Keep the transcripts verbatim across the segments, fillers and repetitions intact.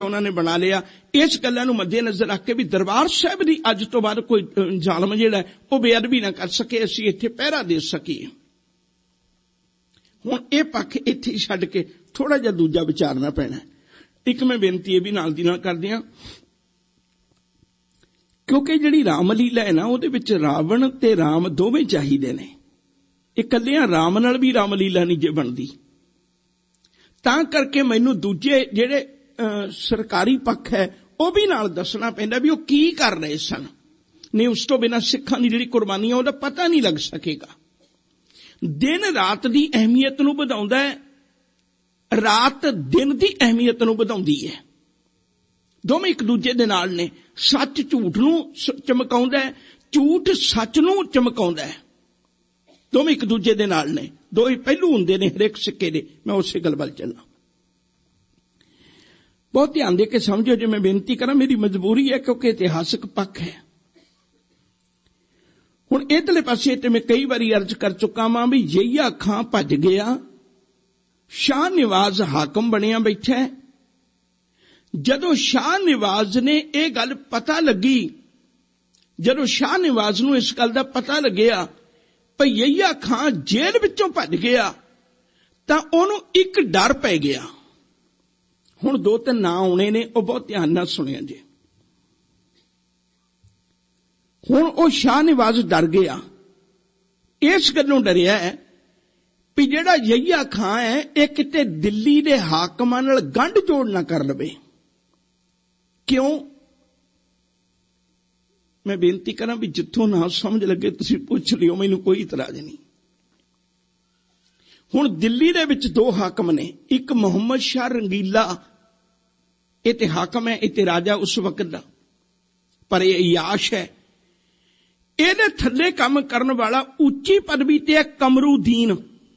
उन्होंने बना लिया। इस गल्लां नूं मद्देनज़र रख के भी दरबार साहिब दी अज तो बाद कोई जालम जिहड़ा वो बेअदबी ना कर सके, असीं इत्थे पहरा दे सकीए। हुण इह पक्ष इत्थे छड्ड के थोड़ा जिहा दूजा विचारना पैना। एक मैं बेनती ये भी नाल दी नाल करदी हां, क्योंकि जिहड़ी रामलीला है ना उहदे विच रावण ते राम दोवें चाहीदे ने। इकल्लियां राम नाल भी रामलीला नहीं जे बनदी, तां करके मैनूं दूजे जिहड़े सरकारी पक्ष है वह भी नाल दसना पैंदा भी वो की कर रहे सन। नहीं उस तो बिना सिखां दी जिहड़ी कुर्बानी है उहदा पता नहीं लग सकेगा। दिन रात दी अहमियत नूं वधाउंदा है, रात दिन दी अहमियत नूं वधाउंदी है। दोवें एक दूजे दे नाल ने। सच झूठ नूं चमकाउंदा है, झूठ सच नूं चमकाउंदा है। दोवें एक दूजे दे नाल ने, दो ही पहलू हुंदे ने हरेक सिक्के दे। मैं उसे गल वल चलना। बहुत ध्यान दे के समझो जो मैं बेनती करा, मेरी मजबूरी है क्योंकि इतिहासक पक्ष है। हुण इधरले पासे ते मैं कई बारी अर्ज कर चुका वां भी यहिया खां भज गया, शाह निवाज हाकम बनिया बैठा है। जदों शाह निवाज ने यह गल पता लगी, जदों शाह निवाज नूं इस गल दा पता लग्या भई यहिया खां जेल विचों भज गया, तां ओहनूं एक डर पै गया। हुण दो तीन नां आउणे ने, वो बहुत ध्यान नाल सुणिया जी। हुण वो शाह निवाज डर गया, इस गल्लों डरिया है भी जिहड़ा यहिया खां है यह किते दिल्ली दे हाकमां नाल गंढ जोड़ ना कर लवे। क्यों? मैं बेनती करा भी जिथों ना समझ लगे तुसीं पुछ लियो, मैनूं कोई इतराज नहीं। हुण दिल्ली दे विच दो हाकम ने, एक मुहम्मद शाह रंगीला, ये ते हाकम है, ये ते राजा उस वक्त दा, पर यह अयाश है। ਇਹਦੇ थल्ले काम करन वाला उच्ची पदवी ते है कमरूद्दीन।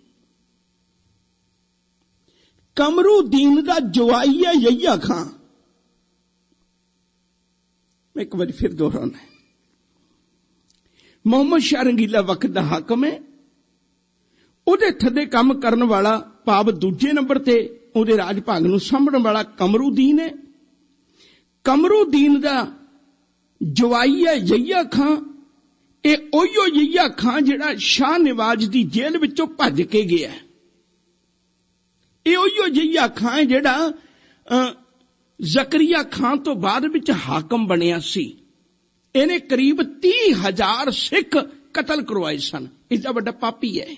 कमरूद्दीन दा जवाई है यहिया खां। मैं एक बार फिर दोहराना है, मुहम्मद शाह रंगीला वक्त दा हाकम है, उहदे थल्ले काम करन वाला भाव दूजे नंबर ते उहदे राज भाग नूं संभळण वाला कमरूद्दीन है। कमरूद्दीन दा जवाई है यहिया खां। ये ओहियो यहिया खां जिहड़ा शाह निवाज दी जेल विचों भज के गया है। ये ओहियो यहिया खां है जिहड़ा जकरिया खां तो बाद विच हाकम बनिया सी। इहने करीब तीह हजार सिख कतल करवाए सन। इसदा वड्डा पापी है।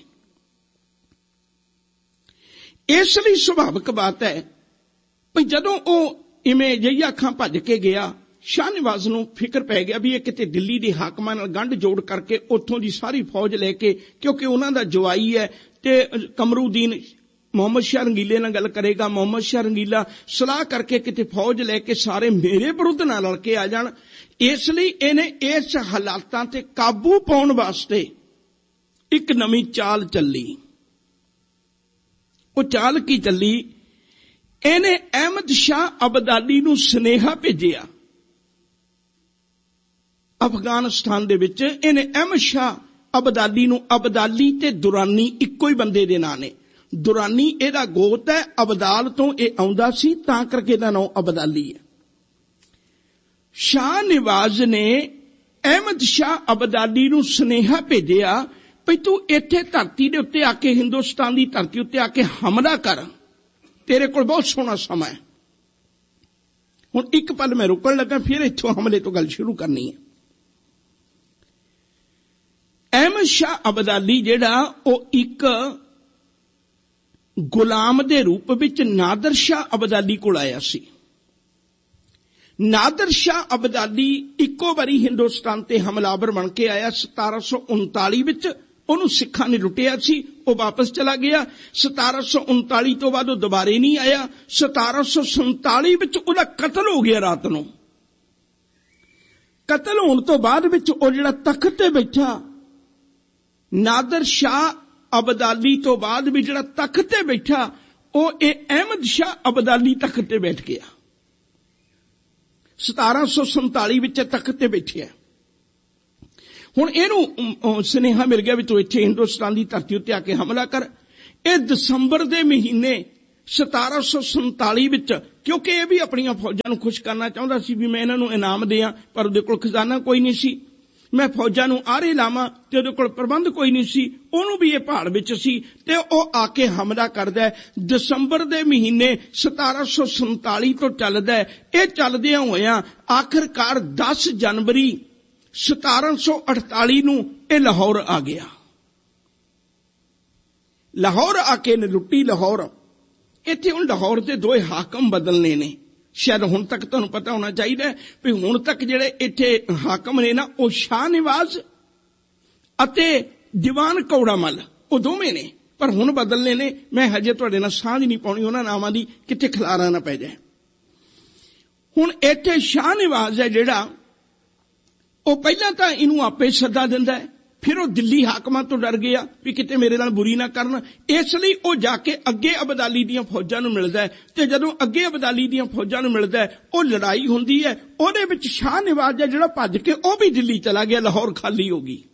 इसलिए सुभाविक बात है भी जदों ओ इवें यहिया खां भज के गया, शाह निवाज नूं फिक्र पै गया भी ये किते दिल्ली दे हाकमां नाल गंढ जोड़ करके उत्थों दी सारी फौज लेके, क्योंकि उन्हां दा जवाई है ते कमरूद्दीन मुहम्मद शाह रंगीले नाल गल करेगा। मुहम्मद शाह रंगीला सलाह करके किते फौज लेके सारे मेरे विरुद्ध ना लड़ के आ जाण। इसलिए इहने इस हालातां ते काबू पाउण वास्ते एक नवीं चाल चली। वो चाल की चली, इहने अहमद शाह अब्दाली नूं सुनेहा भेजिया अफगानिस्तान दे विच। इहने अहमद शाह अब्दाली नूं, अब्दाली ते दुरानी इक्को ही बंदे दे नां ने। दुरानी इहदा गोत है, अबदाल तो यह आउंदा सी, तां करके इहदा नाम अब्दाली है। शाह निवाज ने अहमद शाह अब्दाली नूं सुनेहा भेजिया भी तू इत्थे धरती दे उत्ते आके, हिंदुस्तान की धरती उत्ते आके हमला कर, तेरे कोल बहुत सोहना समा है। हुण एक पल मैं रुकण लगा, फिर इत्थों हमले तो गल शुरू करनी है। अहमद शाह अब्दाली जिहड़ा वो एक गुलाम दे रूप विच नादर शाह अब्दाली कोल आया सी। नादर शाह अब्दाली इक्को बारी हिंदुस्तान ते हमलावर बन के आया। सतारा सौ उनताली विच ओनू सिखां ने लुटिया सी, वो वापस चला गया। सतारा सौ उनताली तो बाद वो दोबारे नहीं आया। सतारा सौ संताली विच उहदा कतल हो गया रात नूं। कतल होने तो बाद विच वो जिहड़ा तख्त ते बैठा नादर शाह अब्दाली तो बाद भी जिहड़ा तख्त ते बैठा वो ए अहमद शाह अब्दाली तख्त ते बैठ गया। सतारा सौ संताली विच तख्त ते बैठिया। हुण इहनूं सुनेहा मिल गया भी तू इत्थे हिंदुस्तान की धरती उत्ते आके हमला कर। यह दसंबर दे महीने सतारा सौ संताली विच क्योंकि यह भी अपनियां फौजां नूं खुश करना चाहुंदा सी भी मैं इन्हां नूं इनाम दियां, पर उहदे कोल खजाना कोई नहीं सी। मैं फौजां नूं आरे लावां ते उहदे कोल प्रबंध कोई नहीं सी। ਉਹਨੂੰ भी ਇਹ भाड़ विच सी ते ਉਹ आ के हमला करदा है। दसंबर दे महीने सतारा सौ संताली तो चलदा है। ਇਹ ਚੱਲਦਿਆਂ ਹੋਇਆਂ आखिरकार दस जनवरी सतारा सौ अड़ताली नूं ਇਹ लाहौर आ गया। लाहौर आके ने लुट्टी लाहौर। इत्थे हुण लाहौर दे दोए हाकम बदलने ने। शायद हुण तक तुहानूं पता होना चाहिए भी हुण तक जिहड़े इत्थे हाकम ने ना वो शाह निवाज अते दीवान कौड़ामल वो दोवें ने, पर हुण बदलने ने। मैं हजे तुहाडे नाल सांझ नहीं पाउणी उन्हां नावां दी, किते खिलारा ना पै जाए। हुण इत्थे शाह निवाज है जिहड़ा वो पहलां तां इहनूं आपे सद्दा दिंदा है, फिर वो दिल्ली हाकमां तो डर गया भी किते मेरे नाल बुरी ना करन, इसलिए वो जाके अगे अबदाली दीयां फौजां नूं मिलदा है। ते जदों अगे अबदाली दीयां फौजां नूं मिलदा है वो लड़ाई हुंदी है। ਉਹਦੇ ਵਿੱਚ शाह निवाज है जिहड़ा भज के वो भी दिल्ली चला गया, लाहौर खाली हो गई।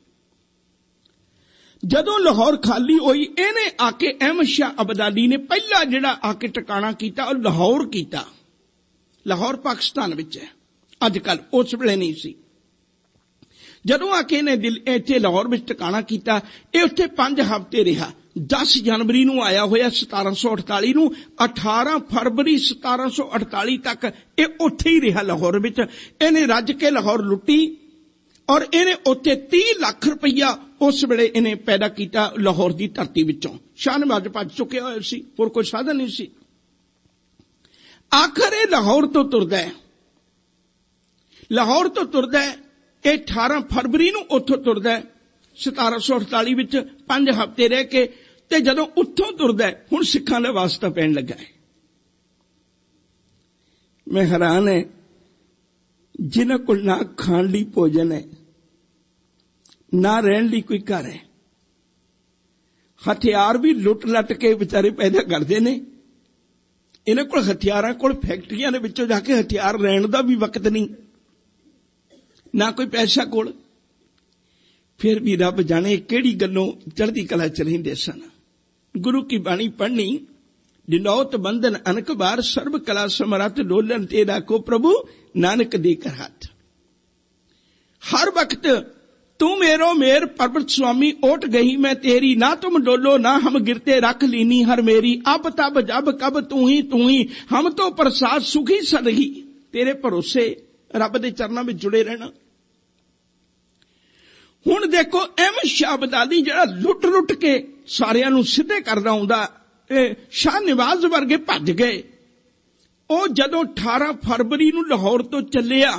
जदों लाहौर खाली होई इहने आके अहमद शाह अबदाली ने पहला जिहड़ा आके टिकाणा कीता वो लाहौर कीता। लाहौर पाकिस्तान विच है अजकल, उस वेले नहीं सी। जदों आके ने दिल इत्थे लाहौर विच टिकाणा कीता, ये उत्थे पांच हफ्ते रहा। दस जनवरी नूं आया होया सतारा सौ अड़ताली नूं, अठारह फरवरी सतारा सौ अड़ताली तक ये उत्थे ही रहा लाहौर विच। इहने रज के लाहौर लुट्टी और इहने उत्थे तीह लाख रुपया उस वेले इहने पैदा कीता लाहौर दी धरती विचों। शाह नवाज भज चुके होए सी, होर कोई साधन नहीं सी। आखिर ये लाहौर तो तुरदा है, लाहौर तो तुरदा है। ਇਹ अठारह फरवरी ਨੂੰ ਉੱਥੋਂ ਤੁਰਦਾ ਹੈ सतारा सौ अड़ताली ਵਿੱਚ ਪੰਜ ਹਫ਼ਤੇ ਰਹਿ ਕੇ। ਤੇ ਜਦੋਂ ਉੱਥੋਂ ਤੁਰਦਾ ਹੈ ਹੁਣ ਸਿੱਖਾਂ ਦਾ ਵਾਸਤਾ ਪੈਣ ਲੱਗਾ ਹੈ। ਮੈਂ ਹੈਰਾਨ ਹੈ ਜਿਨ੍ਹਾਂ ਕੋਲ ਨਾ ਖਾਣ ਲਈ ਭੋਜਨ ਹੈ, ਨਾ ਰਹਿਣ ਲਈ ਕੋਈ ਘਰ ਹੈ, ਹਥਿਆਰ ਵੀ ਲੁੱਟ ਲੱਟ ਕੇ ਵਿਚਾਰੇ ਪੈਦਾ ਕਰਦੇ ਨੇ। ਇਹਨਾਂ ਕੋਲ ਹਥਿਆਰਾਂ ਕੋਲ ਫੈਕਟਰੀਆਂ ਦੇ ਵਿੱਚੋਂ ਜਾ ਕੇ ਹਥਿਆਰ ਲੈਣ ਦਾ ਵੀ ਵਕਤ ਨਹੀਂ, ना कोई पैसा कोल। फिर भी रब जाने केड़ी गल्लों चढ़दी कला च रहिंदे सन। गुरु की बाणी पढ़नी, डिनौत बंधन अनक बार, सर्व कला समरथ डोलन तेरा को प्रभु नानक देकर हाथ। हर वक्त तू मेरो मेर पर्वत स्वामी ओट गई मैं तेरी, ना तुम डोलो ना हम गिरते रख लीनी हर मेरी। अब तब जब कब तू ही तू ही, हम तो प्रसाद सुखी सदही। तेरे भरोसे रब दे चरणों में जुड़े रहना। हुण देखो अहमद शाह अब्दाली जिहड़ा लुट लुट के सारियां नूं सिद्धे करदा हुंदा, शाह निवाज वर्गे भज गए। ਉਹ ਜਦੋਂ अठारह फरवरी ਨੂੰ ਲਾਹੌਰ ਤੋਂ ਚੱਲਿਆ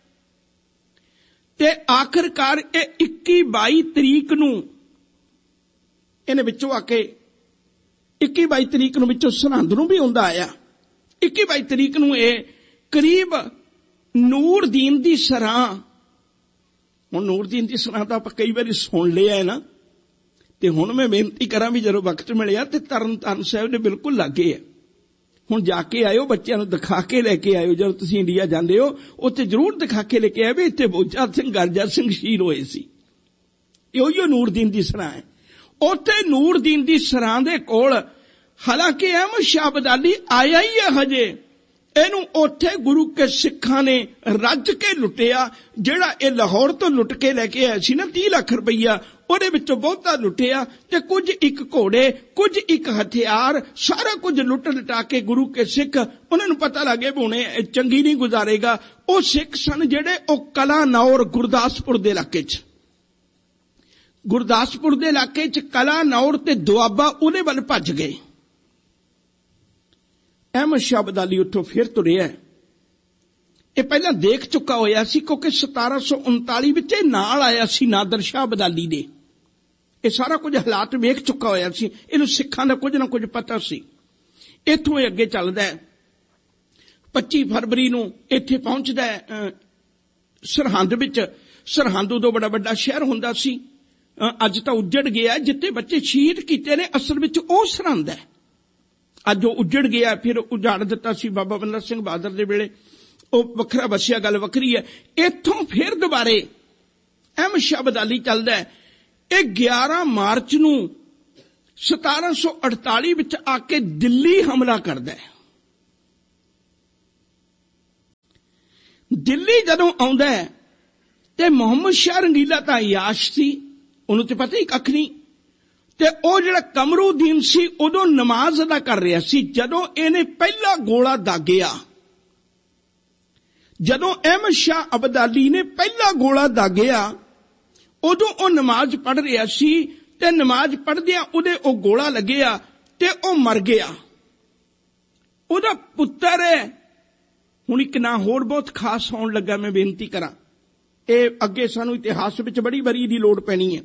ਤੇ ਆਖਰਕਾਰ ਇਹ इक्की बाई ਤਰੀਕ ਨੂੰ ਇਹਨੇ ਵਿੱਚੋਂ ਆ ਕੇ इक्की बाई ਤਰੀਕ ਨੂੰ ਵਿੱਚੋਂ ਸਰਹੰਦ ਨੂੰ ਵੀ ਆਉਂਦਾ ਆਇਆ। इक्की बाई ਤਰੀਕ ਨੂੰ ਇਹ ਕਰੀਬ ਨੂਰਦੀਨ ਦੀ ਸਰਾਂ, ਹੁਣ ਨੂਰਦੀਨ ਦੀ ਸਰਾਂ ਤਾਂ ਆਪਾਂ ਕਈ ਵਾਰੀ ਸੁਣ ਲਿਆ ਹੈ ਨਾ, ਤੇ ਹੁਣ ਮੈਂ ਬੇਨਤੀ ਕਰਾਂ ਵੀ ਜਦੋਂ ਵਕਤ ਮਿਲਿਆ ਤੇ ਤਰਨ ਤਾਰਨ ਸਾਹਿਬ ਦੇ ਬਿਲਕੁਲ ਲਾਗੇ ਹੈ। ਹੁਣ ਜਾ ਕੇ ਆਇਓ, ਬੱਚਿਆਂ ਨੂੰ ਦਿਖਾ ਕੇ ਲੈ ਕੇ ਆਇਓ। ਜਦੋਂ ਤੁਸੀਂ ਇੰਡੀਆ ਜਾਂਦੇ ਹੋ ਉੱਥੇ ਜ਼ਰੂਰ ਦਿਖਾ ਕੇ ਲੈ ਕੇ ਆਇਓ ਵੀ ਇੱਥੇ ਬੋਚਾ ਸਿੰਘ ਗਰਜਾ ਸਿੰਘ ਸ਼ਹੀਦ ਹੋਏ ਸੀ। ਇਹੋ ਨੂਰਦੀਨ ਦੀ ਸਰਾਂ ਹੈ। ਉੱਥੇ ਨੂਰਦੀਨ ਦੀ ਸਰਾਂ ਦੇ ਕੋਲ ਹਾਲਾਂਕਿ ਅਹਿਮਦ ਸ਼ਾਹ ਅਬਦਾਲੀ ਆਇਆ ਹੀ ਹੈ ਹਜੇ, ਇਹਨੂੰ ਉੱਥੇ ਗੁਰੂ ਕੇ ਸਿੱਖਾਂ ਨੇ ਰੱਜ ਕੇ ਲੁੱਟਿਆ। ਜਿਹੜਾ ਇਹ ਲਾਹੌਰ ਤੋਂ ਲੁੱਟ ਕੇ ਲੈ ਕੇ ਆਇਆ ਸੀ ਨਾ तीह ਲੱਖ ਰੁਪਈਆ, ਉਹਦੇ ਵਿੱਚੋਂ ਬਹੁਤਾ ਲੁੱਟਿਆ ਤੇ ਕੁਝ ਇੱਕ ਘੋੜੇ, ਕੁਝ ਇੱਕ ਹਥਿਆਰ, ਸਾਰਾ ਕੁਝ ਲੁੱਟ ਲਟਾ ਕੇ ਗੁਰੂ ਕੇ ਸਿੱਖ, ਉਹਨਾਂ ਨੂੰ ਪਤਾ ਲੱਗੇ ਵੀ ਹੁਣੇ ਚੰਗੀ ਨਹੀਂ ਗੁਜ਼ਾਰੇਗਾ। ਉਹ ਸਿੱਖ ਸਨ ਜਿਹੜੇ ਉਹ ਕਲਾਨੌਰ ਗੁਰਦਾਸਪੁਰ ਦੇ ਇਲਾਕੇ 'ਚ, ਗੁਰਦਾਸਪੁਰ ਦੇ ਇਲਾਕੇ 'ਚ ਕਲਾਨੌਰ ਤੇ ਦੁਆਬਾ ਉਹਦੇ ਵੱਲ ਭੱਜ ਗਏ। अहमद शाह अब्दाली उत्थों फिर तुरिया। ये पहला देख चुका होया सी क्योंकि सतारा सौ उनताली विच नाल आया सी नादर शाह अब्दाली दे। ये सारा कुछ हालात वेख चुका होया सी, इहनूं सिखां दा कुछ ना कुछ पता सी। इत्थों ही अगे चलदा है। पच्चीस फरवरी नूं इत्थे पहुंचदा है सरहंद विच। सरहंद उदों बड़ा वड्डा शहर हुंदा सी, अज तां उजड़ गया। जिथे बच्चे शहीद कीते ने असल विच ओह सरहंद है। अज वो उजड़ गया, फिर उजाड़ दिता सी बाबा बंदा सिंह बहादुर दे वेले, ਉਹ ਵੱਖਰਾ ਵਸਿਆ, ਗੱਲ ਵੱਖਰੀ ਹੈ। ਇੱਥੋਂ ਫਿਰ ਦੁਬਾਰੇ ਅਹਿਮਦ ਸ਼ਾਹ ਅਬਦਾਲੀ ਚੱਲਦਾ ਹੈ। ਇਹ ਗਿਆਰਾਂ ਮਾਰਚ ਨੂੰ सतारा सौ अड़ताली विच आके दिल्ली हमला करदा है। ਦਿੱਲੀ ਜਦੋਂ ਆਉਂਦਾ ਤੇ ਮੁਹੰਮਦ ਸ਼ਾਹ ਰੰਗੀਲਾ ਤਾਂ ਯਾਸ਼ ਸੀ, ਉਹਨੂੰ ਤੇ ਪਤਾ ਹੀ ਕੱਖ ਨਹੀਂ। ਤੇ ਉਹ ਜਿਹੜਾ ਕਮਰੂਦੀਨ ਸੀ ਉਦੋਂ ਨਮਾਜ਼ ਅਦਾ ਕਰ ਰਿਹਾ ਸੀ। ਜਦੋਂ ਇਹਨੇ ਪਹਿਲਾ ਗੋਲਾ ਦਾਗਿਆ, ਜਦੋਂ ਅਹਿਮਦ ਸ਼ਾਹ ਅਬਦਾਲੀ ਨੇ ਪਹਿਲਾ ਗੋਲਾ ਦਾਗਿਆ, ਉਦੋਂ ਉਹ ਨਮਾਜ਼ ਪੜ੍ਹ ਰਿਹਾ ਸੀ ਤੇ ਨਮਾਜ਼ ਪੜ੍ਹਦਿਆਂ ਉਹਦੇ ਉਹ ਗੋਲਾ ਲੱਗਿਆ ਤੇ ਉਹ ਮਰ ਗਿਆ। ਉਹਦਾ ਪੁੱਤਰ ਹੈ। ਹੁਣ ਇੱਕ ਨਾਂ ਹੋਰ ਬਹੁਤ ਖਾਸ ਹੋਣ ਲੱਗਾ, ਮੈਂ ਬੇਨਤੀ ਕਰਾਂ, ਇਹ ਅੱਗੇ ਸਾਨੂੰ ਇਤਿਹਾਸ ਵਿੱਚ ਬੜੀ ਵਾਰੀ ਦੀ ਲੋੜ ਪੈਣੀ ਹੈ।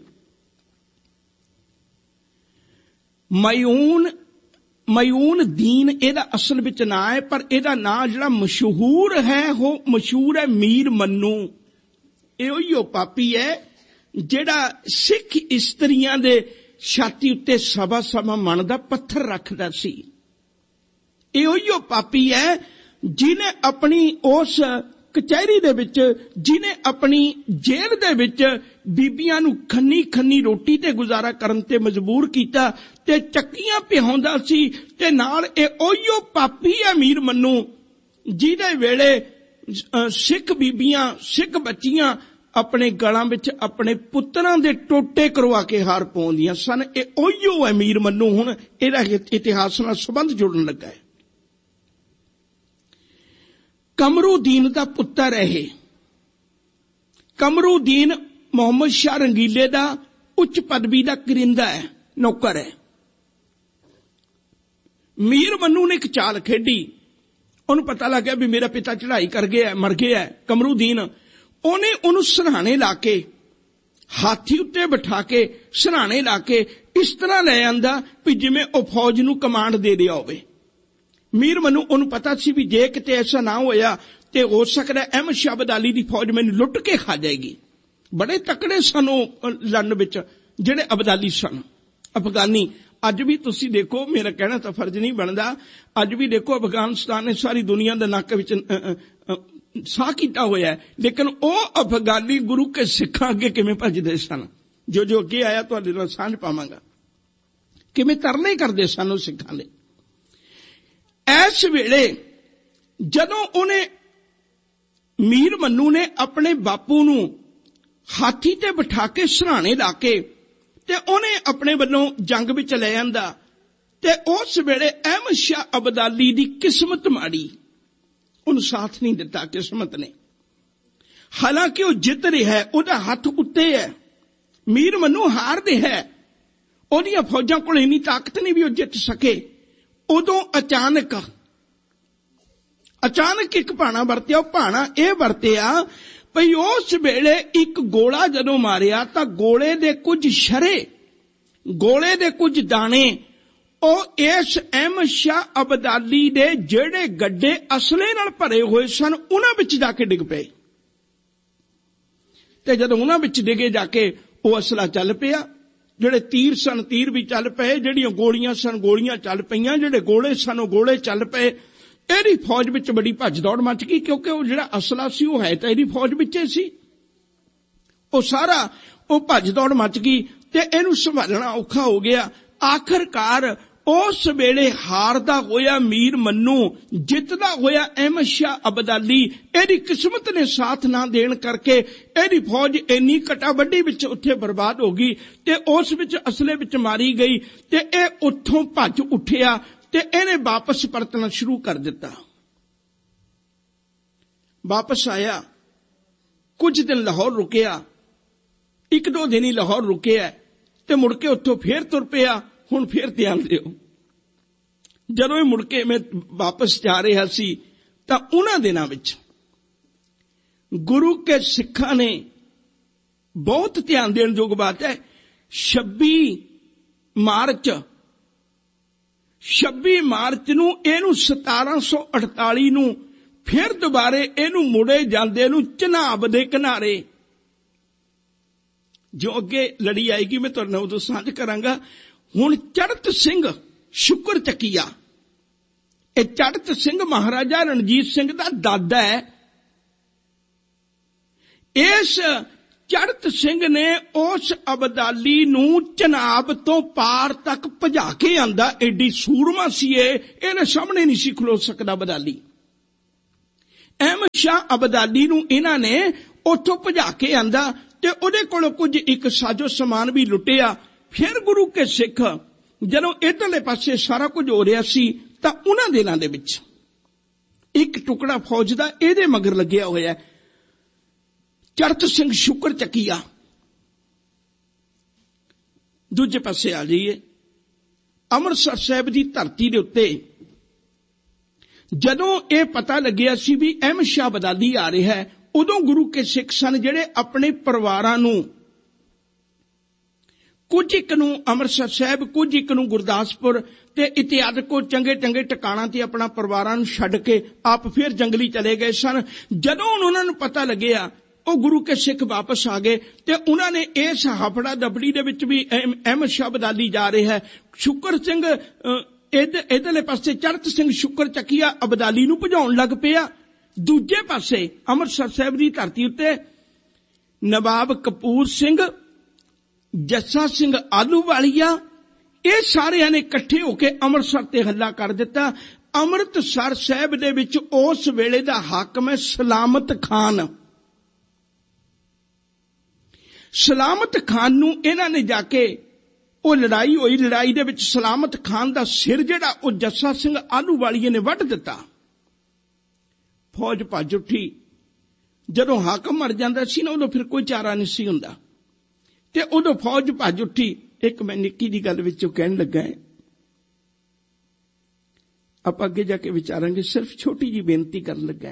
ਮਯੂਨ ਮਯੂਨ ਦੀਨ ਇਹਦਾ ਅਸਲ ਵਿੱਚ ਨਾਂ ਹੈ, ਪਰ ਇਹਦਾ ਨਾਂ ਜਿਹੜਾ ਮਸ਼ਹੂਰ ਹੈ ਉਹ ਮਸ਼ਹੂਰ ਹੈ ਮੀਰ ਮੰਨੂ। ਇਹ ਉਹੀ ਉਹ ਪਾਪੀ ਹੈ ਜਿਹੜਾ ਸਿੱਖ ਇਸਤਰੀਆਂ ਦੇ ਛਾਤੀ ਉੱਤੇ ਸਵਾ ਸਵਾ ਮਣ ਦਾ ਪੱਥਰ ਰੱਖਦਾ ਸੀ। ਇਹ ਉਹੀ ਉਹ ਪਾਪੀ ਹੈ ਜਿਹਨੇ ਆਪਣੀ ਉਸ ਕਚਹਿਰੀ ਦੇ ਵਿੱਚ, ਜਿਹਨੇ ਆਪਣੀ ਜੇਲ੍ਹ ਦੇ ਵਿੱਚ ਬੀਬੀਆਂ ਨੂੰ ਖੰਨੀ ਖੰਨੀ ਰੋਟੀ ਤੇ ਗੁਜ਼ਾਰਾ ਕਰਨ ਤੇ ਮਜਬੂਰ ਕੀਤਾ ਤੇ ਚੱਕੀਆਂ ਪਿਹਾਉਂਦਾ ਸੀ। ਤੇ ਨਾਲ ਇਹ ਉਹੀ ਪਾਪੀ ਹੈ ਮੀਰ ਮੰਨੂ ਜਿਹਦੇ ਵੇਲੇ ਸਿੱਖ ਬੀਬੀਆਂ, ਸਿੱਖ ਬੱਚੀਆਂ ਆਪਣੇ ਗਲਾਂ ਵਿੱਚ ਆਪਣੇ ਪੁੱਤਰਾਂ ਦੇ ਟੋਟੇ ਕਰਵਾ ਕੇ ਹਾਰ ਪਾਉਂਦੀਆਂ ਸਨ। ਇਹ ਉਹੀ ਹੈ ਮੀਰ ਮੰਨੂ। ਹੁਣ ਇਹਦਾ ਇਤਿਹਾਸ ਨਾਲ ਸੰਬੰਧ ਜੁੜਨ ਲੱਗਾ ਹੈ। ਕਮਰੂਦੀਨ ਦਾ ਪੁੱਤਰ ਹੈ ਇਹ। ਕਮਰੂਦੀਨ ਮੁਹੰਮਦ ਸ਼ਾਹ ਰੰਗੀਲੇ ਦਾ ਉੱਚ ਪਦਵੀ ਦਾ ਕਰਿੰਦਾ ਹੈ, ਨੌਕਰ ਹੈ। ਮੀਰ ਮੰਨੂ ਨੇ ਇੱਕ ਚਾਲ ਖੇਡੀ। ਉਹਨੂੰ ਪਤਾ ਲੱਗਿਆ ਵੀ ਮੇਰਾ ਪਿਤਾ ਚੜ੍ਹਾਈ ਕਰ ਗਿਆ, ਮਰ ਗਿਆ ਕਮਰੂਦੀਨ। ਉਹਨੇ ਉਹਨੂੰ ਸਿਰਹਾਣੇ ਲਾ ਕੇ, ਹਾਥੀ ਉੱਤੇ ਬਿਠਾ ਕੇ ਸਿਰਹਾਣੇ ਲਾ ਕੇ ਇਸ ਤਰ੍ਹਾਂ ਲੈ ਆਂਦਾ ਵੀ ਜਿਵੇਂ ਉਹ ਫੌਜ ਨੂੰ ਕਮਾਂਡ ਦੇ ਰਿਹਾ ਹੋਵੇ। ਮੀਰ ਮੰਨੂ ਉਹਨੂੰ ਪਤਾ ਸੀ ਵੀ ਜੇ ਕਿਤੇ ਐਸਾ ਨਾ ਹੋਇਆ ਤੇ ਹੋ ਸਕਦਾ ਅਹਿਮਦ ਸ਼ਾਹ ਅਬਦਾਲੀ ਦੀ ਫੌਜ ਮੈਨੂੰ ਲੁੱਟ ਕੇ ਖਾ ਜਾਏਗੀ। ਬੜੇ ਤਕੜੇ ਸਨ ਉਹ ਲੜਨ ਵਿੱਚ ਜਿਹੜੇ ਅਬਦਾਲੀ ਸਨ, ਅਫਗਾਨੀ। ਅੱਜ ਵੀ ਤੁਸੀਂ ਦੇਖੋ, ਮੇਰਾ ਕਹਿਣਾ ਤਾਂ ਫਰਜ਼ ਨਹੀਂ ਬਣਦਾ, ਅੱਜ ਵੀ ਦੇਖੋ ਅਫਗਾਨਿਸਤਾਨ ਨੇ ਸਾਰੀ ਦੁਨੀਆ ਦੇ ਨੱਕ ਵਿੱਚ ਸਾਹ ਕੀਤਾ ਹੋਇਆ, ਲੇਕਿਨ ਉਹ ਅਫਗਾਨੀ ਗੁਰੂ ਕੇ ਸਿੱਖਾਂ ਅੱਗੇ ਕਿਵੇਂ ਭੱਜਦੇ ਸਨ। ਜੋ ਜੋ ਅੱਗੇ ਆਇਆ ਤੁਹਾਡੇ ਨਾਲ ਸਾਂਝ ਪਾਵਾਂਗਾ, ਕਿਵੇਂ ਤਰਲੇ ਕਰਦੇ ਸਨ ਉਹ ਸਿੱਖਾਂ ਦੇ। ਇਸ ਵੇਲੇ ਜਦੋਂ ਉਹਨੇ, ਮੀਰ ਮੰਨੂ ਨੇ ਆਪਣੇ ਬਾਪੂ ਨੂੰ ਹਾਥੀ ਤੇ ਬਿਠਾ ਕੇ ਸਿਰਹਾਣੇ ਲਾ ਕੇ ਤੇ ਉਹਨੇ ਆਪਣੇ ਵੱਲੋਂ ਜੰਗ ਵਿੱਚ ਲੈ ਆਂਦਾ, ਤੇ ਉਸ ਵੇਲੇ ਅਹਿਮਦ ਸ਼ਾਹ ਅਬਦਾਲੀ ਦੀ ਕਿਸਮਤ ਮਾੜੀ, ਉਹਨੂੰ ਸਾਥ ਨਹੀਂ ਦਿੱਤਾ ਕਿਸਮਤ ਨੇ। ਹਾਲਾਂਕਿ ਉਹ ਜਿੱਤ ਰਿਹਾ ਹੈ, ਉਹਦਾ ਹੱਥ ਉੱਤੇ ਹੈ। ਮੀਰ ਮੰਨੂ ਹਾਰ ਰਿਹਾ ਹੈ, ਉਹਦੀਆਂ ਫੌਜਾਂ ਕੋਲ ਇੰਨੀ ਤਾਕਤ ਨਹੀਂ ਵੀ ਉਹ ਜਿੱਤ ਸਕੇ। ਉਦੋਂ ਅਚਾਨਕ ਅਚਾਨਕ ਇੱਕ ਭਾਣਾ ਵਰਤਿਆ। ਉਹ ਭਾਣਾ ਇਹ ਵਰਤਿਆ ਭਈ ਉਸ ਵੇਲੇ ਇੱਕ ਗੋਲਾ ਜਦੋਂ ਮਾਰਿਆ ਤਾਂ ਗੋਲੇ ਦੇ ਕੁਝ ਸ਼ਰੇ, ਗੋਲੇ ਦੇ ਕੁਝ ਦਾਣੇ ਉਹ ਇਸ ਅਹਿਮਦ ਸ਼ਾਹ ਅਬਦਾਲੀ ਦੇ ਜਿਹੜੇ ਗੱਡੇ ਅਸਲੇ ਨਾਲ ਭਰੇ ਹੋਏ ਸਨ ਉਹਨਾਂ ਵਿੱਚ ਜਾ ਕੇ ਡਿੱਗ ਪਏ। ਤੇ ਜਦੋਂ ਉਹਨਾਂ ਵਿੱਚ ਡਿੱਗੇ ਜਾ ਕੇ ਉਹ ਅਸਲਾ ਚੱਲ ਪਿਆ। ਜਿਹੜੇ ਤੀਰ ਸਨ ਤੀਰ ਵੀ ਚੱਲ ਪਏ, ਜਿਹੜੀਆਂ ਗੋਲੀਆਂ ਸਨ ਗੋਲੀਆਂ ਚੱਲ ਪਈਆਂ, ਜਿਹੜੇ ਗੋਲੇ ਸਨ ਉਹ ਗੋਲੇ ਚੱਲ ਪਏ। ਇਹਦੀ ਫੌਜ ਵਿੱਚ ਬੜੀ ਭੱਜ ਦੌੜ ਮਚ ਗਈ, ਕਿਉਂਕਿ ਉਹ ਜਿਹੜਾ ਅਸਲਾ ਸੀ ਉਹ ਹੈ ਤਾਂ ਇਹਦੀ ਫੌਜ ਵਿੱਚ ਹੀ ਸੀ। ਉਹ ਸਾਰਾ ਉਹ ਭੱਜ ਦੌੜ ਮਚ ਗਈ ਤੇ ਇਹਨੂੰ ਸੰਭਾਲਣਾ ਔਖਾ ਹੋ ਗਿਆ। ਆਖਰਕਾਰ ਉਸ ਵੇਲੇ ਹਾਰਦਾ ਹੋਇਆ ਮੀਰ ਮੰਨੂ, ਜਿੱਤਦਾ ਹੋਇਆ ਅਹਿਮਦ ਸ਼ਾਹ ਅਬਦਾਲੀ, ਇਹਦੀ ਕਿਸਮਤ ਨੇ ਸਾਥ ਨਾ ਦੇਣ ਕਰਕੇ ਇਹਦੀ ਫੌਜ ਇੰਨੀ ਘਟਾ ਵੱਡੀ ਵਿੱਚ ਉੱਥੇ ਬਰਬਾਦ ਹੋ ਗਈ ਤੇ ਉਸ ਵਿੱਚ ਅਸਲੇ ਵਿੱਚ ਮਾਰੀ ਗਈ। ਤੇ ਇਹ ਉੱਥੋਂ ਭੱਜ ਉੱਠਿਆ ਤੇ ਇਹਨੇ ਵਾਪਸ ਪਰਤਣਾ ਸ਼ੁਰੂ ਕਰ ਦਿੱਤਾ। ਵਾਪਸ ਆਇਆ, ਕੁਝ ਦਿਨ ਲਾਹੌਰ ਰੁਕਿਆ, ਇੱਕ ਦੋ ਦਿਨ ਹੀ ਲਾਹੌਰ ਰੁਕਿਆ ਤੇ ਮੁੜ ਕੇ ਉੱਥੋਂ ਫੇਰ ਤੁਰ ਪਿਆ। ਹੁਣ ਫੇਰ ਧਿਆਨ ਦਿਓ, ਜਦੋਂ ਇਹ ਮੁੜ ਕੇ ਮੈਂ ਵਾਪਸ ਜਾ ਰਿਹਾ ਸੀ ਤਾਂ ਉਹਨਾਂ ਦਿਨਾਂ ਵਿੱਚ ਗੁਰੂ ਕੇ ਸਿੱਖਾਂ ਨੇ, ਬਹੁਤ ਧਿਆਨ ਦੇਣ ਯੋਗ ਬਾਤ ਹੈ, ਛੱਬੀ ਮਾਰਚ ਛੱਬੀ ਮਾਰਚ ਨੂੰ ਇਹਨੂੰ ਸਤਾਰਾਂ ਸੌ ਅਠਤਾਲੀ ਨੂੰ ਫਿਰ ਦੁਬਾਰੇ ਇਹਨੂੰ ਮੁੜੇ ਜਾਂਦੇ ਨੂੰ ਚਨਾਬ ਦੇ ਕਿਨਾਰੇ, ਜੋ ਅੱਗੇ ਲੜੀ ਆਏਗੀ ਮੈਂ ਤੁਹਾਡੇ ਨਾਲ ਉਦੋਂ ਸਾਂਝ ਕਰਾਂਗਾ। ਹੁਣ ਚੜ੍ਹਤ ਸਿੰਘ ਸ਼ੁਕਰ ਚੱਕੀਆ, ਇਹ ਚੜ੍ਹਤ ਸਿੰਘ ਮਹਾਰਾਜਾ ਰਣਜੀਤ ਸਿੰਘ ਦਾ ਦਾਦਾ ਹੈ। ਇਸ ਚੜ੍ਹਤ ਸਿੰਘ ਨੇ ਉਸ ਅਬਦਾਲੀ ਨੂੰ ਚਨਾਬ ਤੋਂ ਪਾਰ ਤੱਕ ਭਜਾ ਕੇ ਆਂਦਾ। ਐਡੀ ਸੂਰਮਾ ਸੀ ਇਹ, ਇਹਦੇ ਸਾਹਮਣੇ ਨਹੀਂ ਸੀ ਖਲੋ ਸਕਦਾ ਅਬਦਾਲੀ। ਅਹਿਮਦ ਸ਼ਾਹ ਸ਼ਾਹ ਅਬਦਾਲੀ ਨੂੰ ਇਹਨਾਂ ਨੇ ਉੱਥੋਂ ਭਜਾ ਕੇ ਆਂਦਾ ਤੇ ਉਹਦੇ ਕੋਲੋਂ ਕੁਝ ਇੱਕ ਸਾਜੋ ਸਮਾਨ ਵੀ ਲੁੱਟਿਆ। ਫਿਰ ਗੁਰੂ ਕੇ ਸਿੱਖ ਜਦੋਂ ਇੱਧਰਲੇ ਪਾਸੇ ਸਾਰਾ ਕੁਝ ਹੋ ਰਿਹਾ ਸੀ ਤਾਂ ਉਹਨਾਂ ਦਿਨਾਂ ਦੇ ਵਿੱਚ ਇੱਕ ਟੁਕੜਾ ਫੌਜ ਦਾ ਇਹਦੇ ਮਗਰ ਲੱਗਿਆ ਹੋਇਆ, ਚੜਤ ਸਿੰਘ ਸ਼ੁਕਰ ਚੱਕੀਆ। ਦੂਜੇ ਪਾਸੇ ਆ ਜਾਈਏ, ਅੰਮ੍ਰਿਤਸਰ ਸਾਹਿਬ ਦੀ ਧਰਤੀ ਦੇ ਉੱਤੇ ਜਦੋਂ ਇਹ ਪਤਾ ਲੱਗਿਆ ਸੀ ਵੀ ਅਹਿਮਦ ਸ਼ਾਹ ਅਬਦਾਲੀ ਆ ਰਿਹਾ ਹੈ, ਉਦੋਂ ਗੁਰੂ ਕੇ ਸਿੱਖ ਸਨ ਜਿਹੜੇ ਆਪਣੇ ਪਰਿਵਾਰਾਂ ਨੂੰ, ਕੁਝ ਇੱਕ ਨੂੰ ਅੰਮ੍ਰਿਤਸਰ ਸਾਹਿਬ, ਕੁਝ ਇੱਕ ਨੂੰ ਗੁਰਦਾਸਪੁਰ ਤੇ ਇਤਿਆਦਿ ਕੋ ਚੰਗੇ ਚੰਗੇ ਟਿਕਾਣਾ ਤੇ ਆਪਣਾ ਪਰਿਵਾਰਾਂ ਨੂੰ ਛੱਡ ਕੇ ਆਪ ਫਿਰ ਜੰਗਲੀ ਚਲੇ ਗਏ ਸਨ। ਜਦੋਂ ਉਹਨਾਂ ਨੂੰ ਪਤਾ ਲੱਗਿਆ ਉਹ ਗੁਰੂ ਕੇ ਸਿੱਖ ਵਾਪਸ ਆ ਗਏ ਤੇ ਉਹਨਾਂ ਨੇ ਇਸ ਹਫੜਾ ਦਬੜੀ ਦੇ ਵਿੱਚ ਵੀ ਅਹਿਮਦ ਸ਼ਾਹ ਅਬਦਾਲੀ ਜਾ ਰਿਹਾ ਹੈ, ਸ਼ੁਕਰ ਸਿੰਘ ਇਧਰਲੇ ਪਾਸੇ ਚੜਤ ਸਿੰਘ ਸ਼ੁਕਰ ਚੱਕੀਆ ਅਬਦਾਲੀ ਨੂੰ ਭਜਾਉਣ ਲੱਗ ਪਿਆ। ਦੂਜੇ ਪਾਸੇ ਅੰਮ੍ਰਿਤਸਰ ਸਾਹਿਬ ਦੀ ਧਰਤੀ ਉੱਤੇ ਨਵਾਬ ਕਪੂਰ ਸਿੰਘ, ਜੱਸਾ ਸਿੰਘ ਆਲੂਵਾਲੀਆ, ਇਹ ਸਾਰਿਆਂ ਨੇ ਇਕੱਠੇ ਹੋ ਕੇ ਅੰਮ੍ਰਿਤਸਰ ਤੇ ਹੱਲਾ ਕਰ ਦਿੱਤਾ। ਅੰਮ੍ਰਿਤਸਰ ਸਾਹਿਬ ਦੇ ਵਿੱਚ ਉਸ ਵੇਲੇ ਦਾ ਹਾਕਮ ਹੈ ਸਲਾਮਤ ਖਾਨ। ਸਲਾਮਤ ਖਾਨ ਨੂੰ ਇਹਨਾਂ ਨੇ ਜਾ ਕੇ, ਉਹ ਲੜਾਈ ਹੋਈ, ਲੜਾਈ ਦੇ ਵਿੱਚ ਸਲਾਮਤ ਖਾਨ ਦਾ ਸਿਰ ਜਿਹੜਾ ਉਹ ਜੱਸਾ ਸਿੰਘ ਆਲੂਵਾਲੀਏ ਨੇ ਵੱਢ ਦਿੱਤਾ। ਫੌਜ ਭੱਜ ਉੱਠੀ। ਜਦੋਂ ਹਾਕਮ ਮਰ ਜਾਂਦਾ ਸੀ ਨਾ, ਉਦੋਂ ਫਿਰ ਕੋਈ ਚਾਰਾ ਨਹੀਂ ਸੀ ਹੁੰਦਾ ਤੇ ਉਦੋਂ ਫੌਜ ਭੱਜ ਉੱਠੀ। ਇੱਕ ਮੈਂ ਨਿੱਕੀ ਦੀ ਗੱਲ ਵਿੱਚੋਂ ਕਹਿਣ ਲੱਗਾ ਹੈ, ਆਪਾਂ ਅੱਗੇ ਜਾ ਕੇ ਵਿਚਾਰਾਂਗੇ, ਸਿਰਫ ਛੋਟੀ ਜੀ ਬੇਨਤੀ ਕਰਨ ਲੱਗਾ।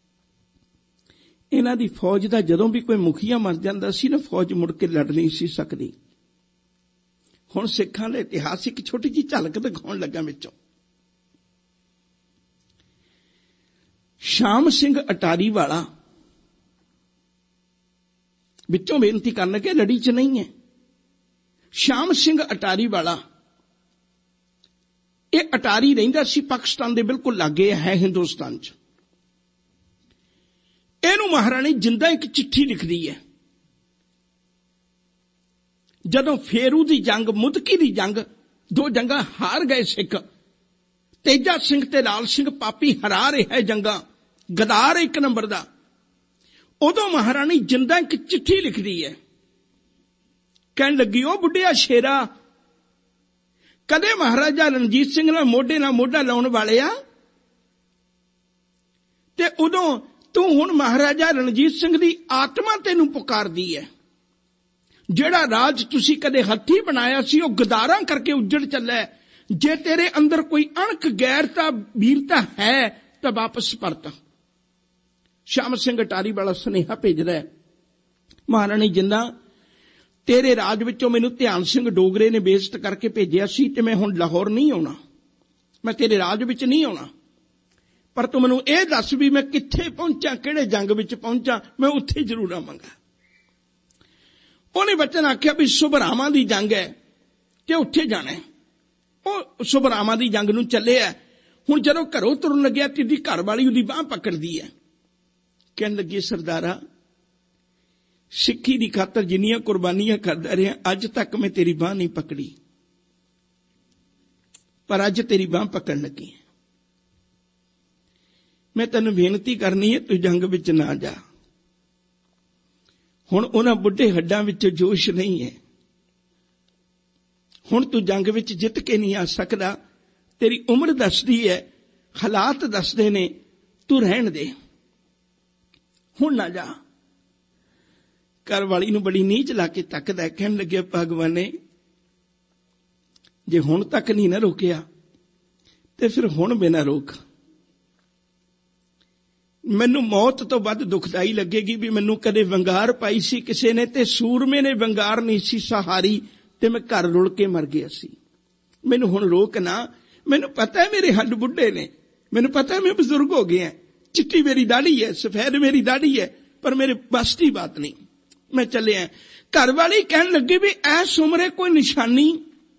ਇਹਨਾਂ ਦੀ ਫੌਜ ਦਾ ਜਦੋਂ ਵੀ ਕੋਈ ਮੁਖੀਆ ਮਰ ਜਾਂਦਾ ਸੀ ਨਾ, ਫੌਜ ਮੁੜ ਕੇ ਲੜ ਨਹੀਂ ਸੀ ਸਕਦੀ। ਹੁਣ ਸਿੱਖਾਂ ਦੇ ਇਤਿਹਾਸ ਇੱਕ ਛੋਟੀ ਜੀ ਝਲਕ ਦਿਖਾਉਣ ਲੱਗਾ ਵਿੱਚੋਂ। ਸ਼ਾਮ ਸਿੰਘ ਅਟਾਰੀ ਵਾਲਾ ਵਿੱਚੋਂ ਬੇਨਤੀ ਕਰਨ ਲੱਗੇ, ਲੜੀ ਚ ਨਹੀਂ ਹੈ। ਸ਼ਾਮ ਸਿੰਘ ਅਟਾਰੀ ਵਾਲਾ, ਇਹ ਅਟਾਰੀ ਰਹਿੰਦਾ ਸੀ ਪਾਕਿਸਤਾਨ ਦੇ ਬਿਲਕੁਲ ਲਾਗੇ ਹੈ ਹਿੰਦੁਸਤਾਨ ਚ। ਇਹਨੂੰ ਮਹਾਰਾਣੀ ਜਿੰਦਾ ਇੱਕ ਚਿੱਠੀ ਲਿਖਦੀ ਹੈ। ਜਦੋਂ ਫੇਰੂ ਦੀ ਜੰਗ, ਮੁਦਕੀ ਦੀ ਜੰਗ, ਦੋ ਜੰਗਾਂ ਹਾਰ ਗਏ ਸਿੱਖ, ਤੇਜਾ ਸਿੰਘ ਤੇ ਲਾਲ ਸਿੰਘ ਪਾਪੀ ਹਰਾ ਰਿਹਾ ਜੰਗਾਂ, ਗਦਾਰ ਇੱਕ ਨੰਬਰ ਦਾ, ਉਦੋਂ ਮਹਾਰਾਣੀ ਜਿੰਦਾ ਇੱਕ ਚਿੱਠੀ ਲਿਖਦੀ ਹੈ। ਕਹਿਣ ਲੱਗੀ, ਉਹ ਬੁੱਢਿਆ ਸ਼ੇਰਾ, ਕਦੇ ਮਹਾਰਾਜਾ ਰਣਜੀਤ ਸਿੰਘ ਨਾਲ ਮੋਢੇ ਨਾਲ ਮੋਢਾ ਲਾਉਣ ਵਾਲਿਆ, ਤੇ ਉਦੋਂ ਤੂੰ ਹੁਣ ਮਹਾਰਾਜਾ ਰਣਜੀਤ ਸਿੰਘ ਦੀ ਆਤਮਾ ਤੈਨੂੰ ਪੁਕਾਰਦੀ ਹੈ। ਜਿਹੜਾ ਰਾਜ ਤੁਸੀਂ ਕਦੇ ਹੱਥੀਂ ਬਣਾਇਆ ਸੀ ਉਹ ਗਦਾਰਾਂ ਕਰਕੇ ਉੱਜੜ ਚੱਲਿਆ। ਜੇ ਤੇਰੇ ਅੰਦਰ ਕੋਈ ਅਣਖ ਗੈਰਤਾ ਵੀਰਤਾ ਹੈ ਤਾਂ ਵਾਪਸ ਪਰਤ। ਸ਼ਾਮ ਸਿੰਘ ਅਟਾਰੀ ਵਾਲਾ ਸੁਨੇਹਾ ਭੇਜਦਾ ਹੈ, ਮਹਾਰਾਣੀ ਜਿੰਦਾ, ਤੇਰੇ ਰਾਜ ਵਿੱਚੋਂ ਮੈਨੂੰ ਧਿਆਨ ਸਿੰਘ ਡੋਗਰੇ ਨੇ ਬੇਇੱਜ਼ਤ ਕਰਕੇ ਭੇਜਿਆ ਸੀ ਤੇ ਮੈਂ ਹੁਣ ਲਾਹੌਰ ਨਹੀਂ ਆਉਣਾ, ਮੈਂ ਤੇਰੇ ਰਾਜ ਵਿੱਚ ਨਹੀਂ ਆਉਣਾ, ਪਰ ਤੂੰ ਮੈਨੂੰ ਇਹ ਦੱਸ ਵੀ ਮੈਂ ਕਿੱਥੇ ਪਹੁੰਚਾਂ, ਕਿਹੜੇ ਜੰਗ ਵਿੱਚ ਪਹੁੰਚਾਂ, ਮੈਂ ਉੱਥੇ ਜ਼ਰੂਰ ਆਵਾਂਗਾ। ਉਹਨੇ ਵਚਨ ਆਖਿਆ ਵੀ ਸੁਭਰਾਵਾਂ ਦੀ ਜੰਗ ਹੈ ਤੇ ਉੱਥੇ ਜਾਣਾ। ਉਹ ਸੁਭਰਾਵਾਂ ਦੀ ਜੰਗ ਨੂੰ ਚੱਲਿਆ। ਹੁਣ ਜਦੋਂ ਘਰੋਂ ਤੁਰਨ ਲੱਗਿਆ ਤੇ ਉਹਦੀ ਘਰ ਵਾਲੀ ਉਹਦੀ ਬਾਂਹ ਪਕੜਦੀ ਹੈ। ਕਹਿਣ ਲੱਗੀ, ਸਰਦਾਰਾ, ਸਿੱਖੀ ਦੀ ਖਾਤਰ ਜਿੰਨੀਆਂ ਕੁਰਬਾਨੀਆਂ ਕਰਦਾ ਰਿਹਾ, ਅੱਜ ਤੱਕ ਮੈਂ ਤੇਰੀ ਬਾਂਹ ਨਹੀਂ ਪਕੜੀ, ਪਰ ਅੱਜ ਤੇਰੀ ਬਾਂਹ ਪਕੜਨ ਲੱਗੀ। ਮੈਂ ਤੈਨੂੰ ਬੇਨਤੀ ਕਰਨੀ ਹੈ, ਤੂੰ ਜੰਗ ਵਿੱਚ ਨਾ ਜਾ। ਹੁਣ ਉਹਨਾਂ ਬੁੱਢੇ ਹੱਡਾਂ ਵਿੱਚ ਜੋਸ਼ ਨਹੀਂ ਹੈ। ਹੁਣ ਤੂੰ ਜੰਗ ਵਿੱਚ ਜਿੱਤ ਕੇ ਨਹੀਂ ਆ ਸਕਦਾ। ਤੇਰੀ ਉਮਰ ਦੱਸਦੀ ਹੈ, ਹਾਲਾਤ ਦੱਸਦੇ ਨੇ, ਤੂੰ ਰਹਿਣ ਦੇ, ਹੁਣ ਨਾ ਜਾ। ਘਰ ਵਾਲੀ ਨੂੰ ਬੜੀ ਨੀਚ ਲਾ ਕੇ ਤੱਕਦਾ। ਕਹਿਣ ਲੱਗਿਆ, ਭਗਵਾਨੇ, ਜੇ ਹੁਣ ਤੱਕ ਨਹੀਂ ਨਾ ਰੋਕਿਆ ਤੇ ਫਿਰ ਹੁਣ ਬਿਨਾਂ ਰੋਕ। ਮੈਨੂੰ ਮੌਤ ਤੋਂ ਵੱਧ ਦੁਖਦਾਈ ਲੱਗੇਗੀ ਵੀ ਮੈਨੂੰ ਕਦੇ ਵੰਗਾਰ ਪਾਈ ਸੀ ਕਿਸੇ ਨੇ ਤੇ ਸੂਰਮੇ ਨੇ ਵੰਗਾਰ ਨਹੀਂ ਸੀ ਸਹਾਰੀ ਤੇ ਮੈਂ ਘਰ ਰੁਲ ਕੇ ਮਰ ਗਿਆ ਸੀ। ਮੈਨੂੰ ਹੁਣ ਰੋਕ ਨਾ। ਮੈਨੂੰ ਪਤਾ ਹੈ ਮੇਰੇ ਹੱਡ ਬੁੱਢੇ ਨੇ, ਮੈਨੂੰ ਪਤਾ ਹੈ ਮੈਂ ਬਜ਼ੁਰਗ ਹੋ ਗਿਆ, ਚਿੱਟੀ ਮੇਰੀ ਦਾੜੀ ਹੈ, ਸਫੈਦ ਮੇਰੀ ਦਾੜੀ ਹੈ, ਪਰ ਮੇਰੇ ਬਸ ਦੀ ਬਾਤ ਨਹੀਂ, ਮੈਂ ਚੱਲਿਆ। ਘਰ ਵਾਲੀ ਕਹਿਣ ਲੱਗੀ ਵੀ ਐਸ ਉਮਰੇ ਕੋਈ ਨਿਸ਼ਾਨੀ।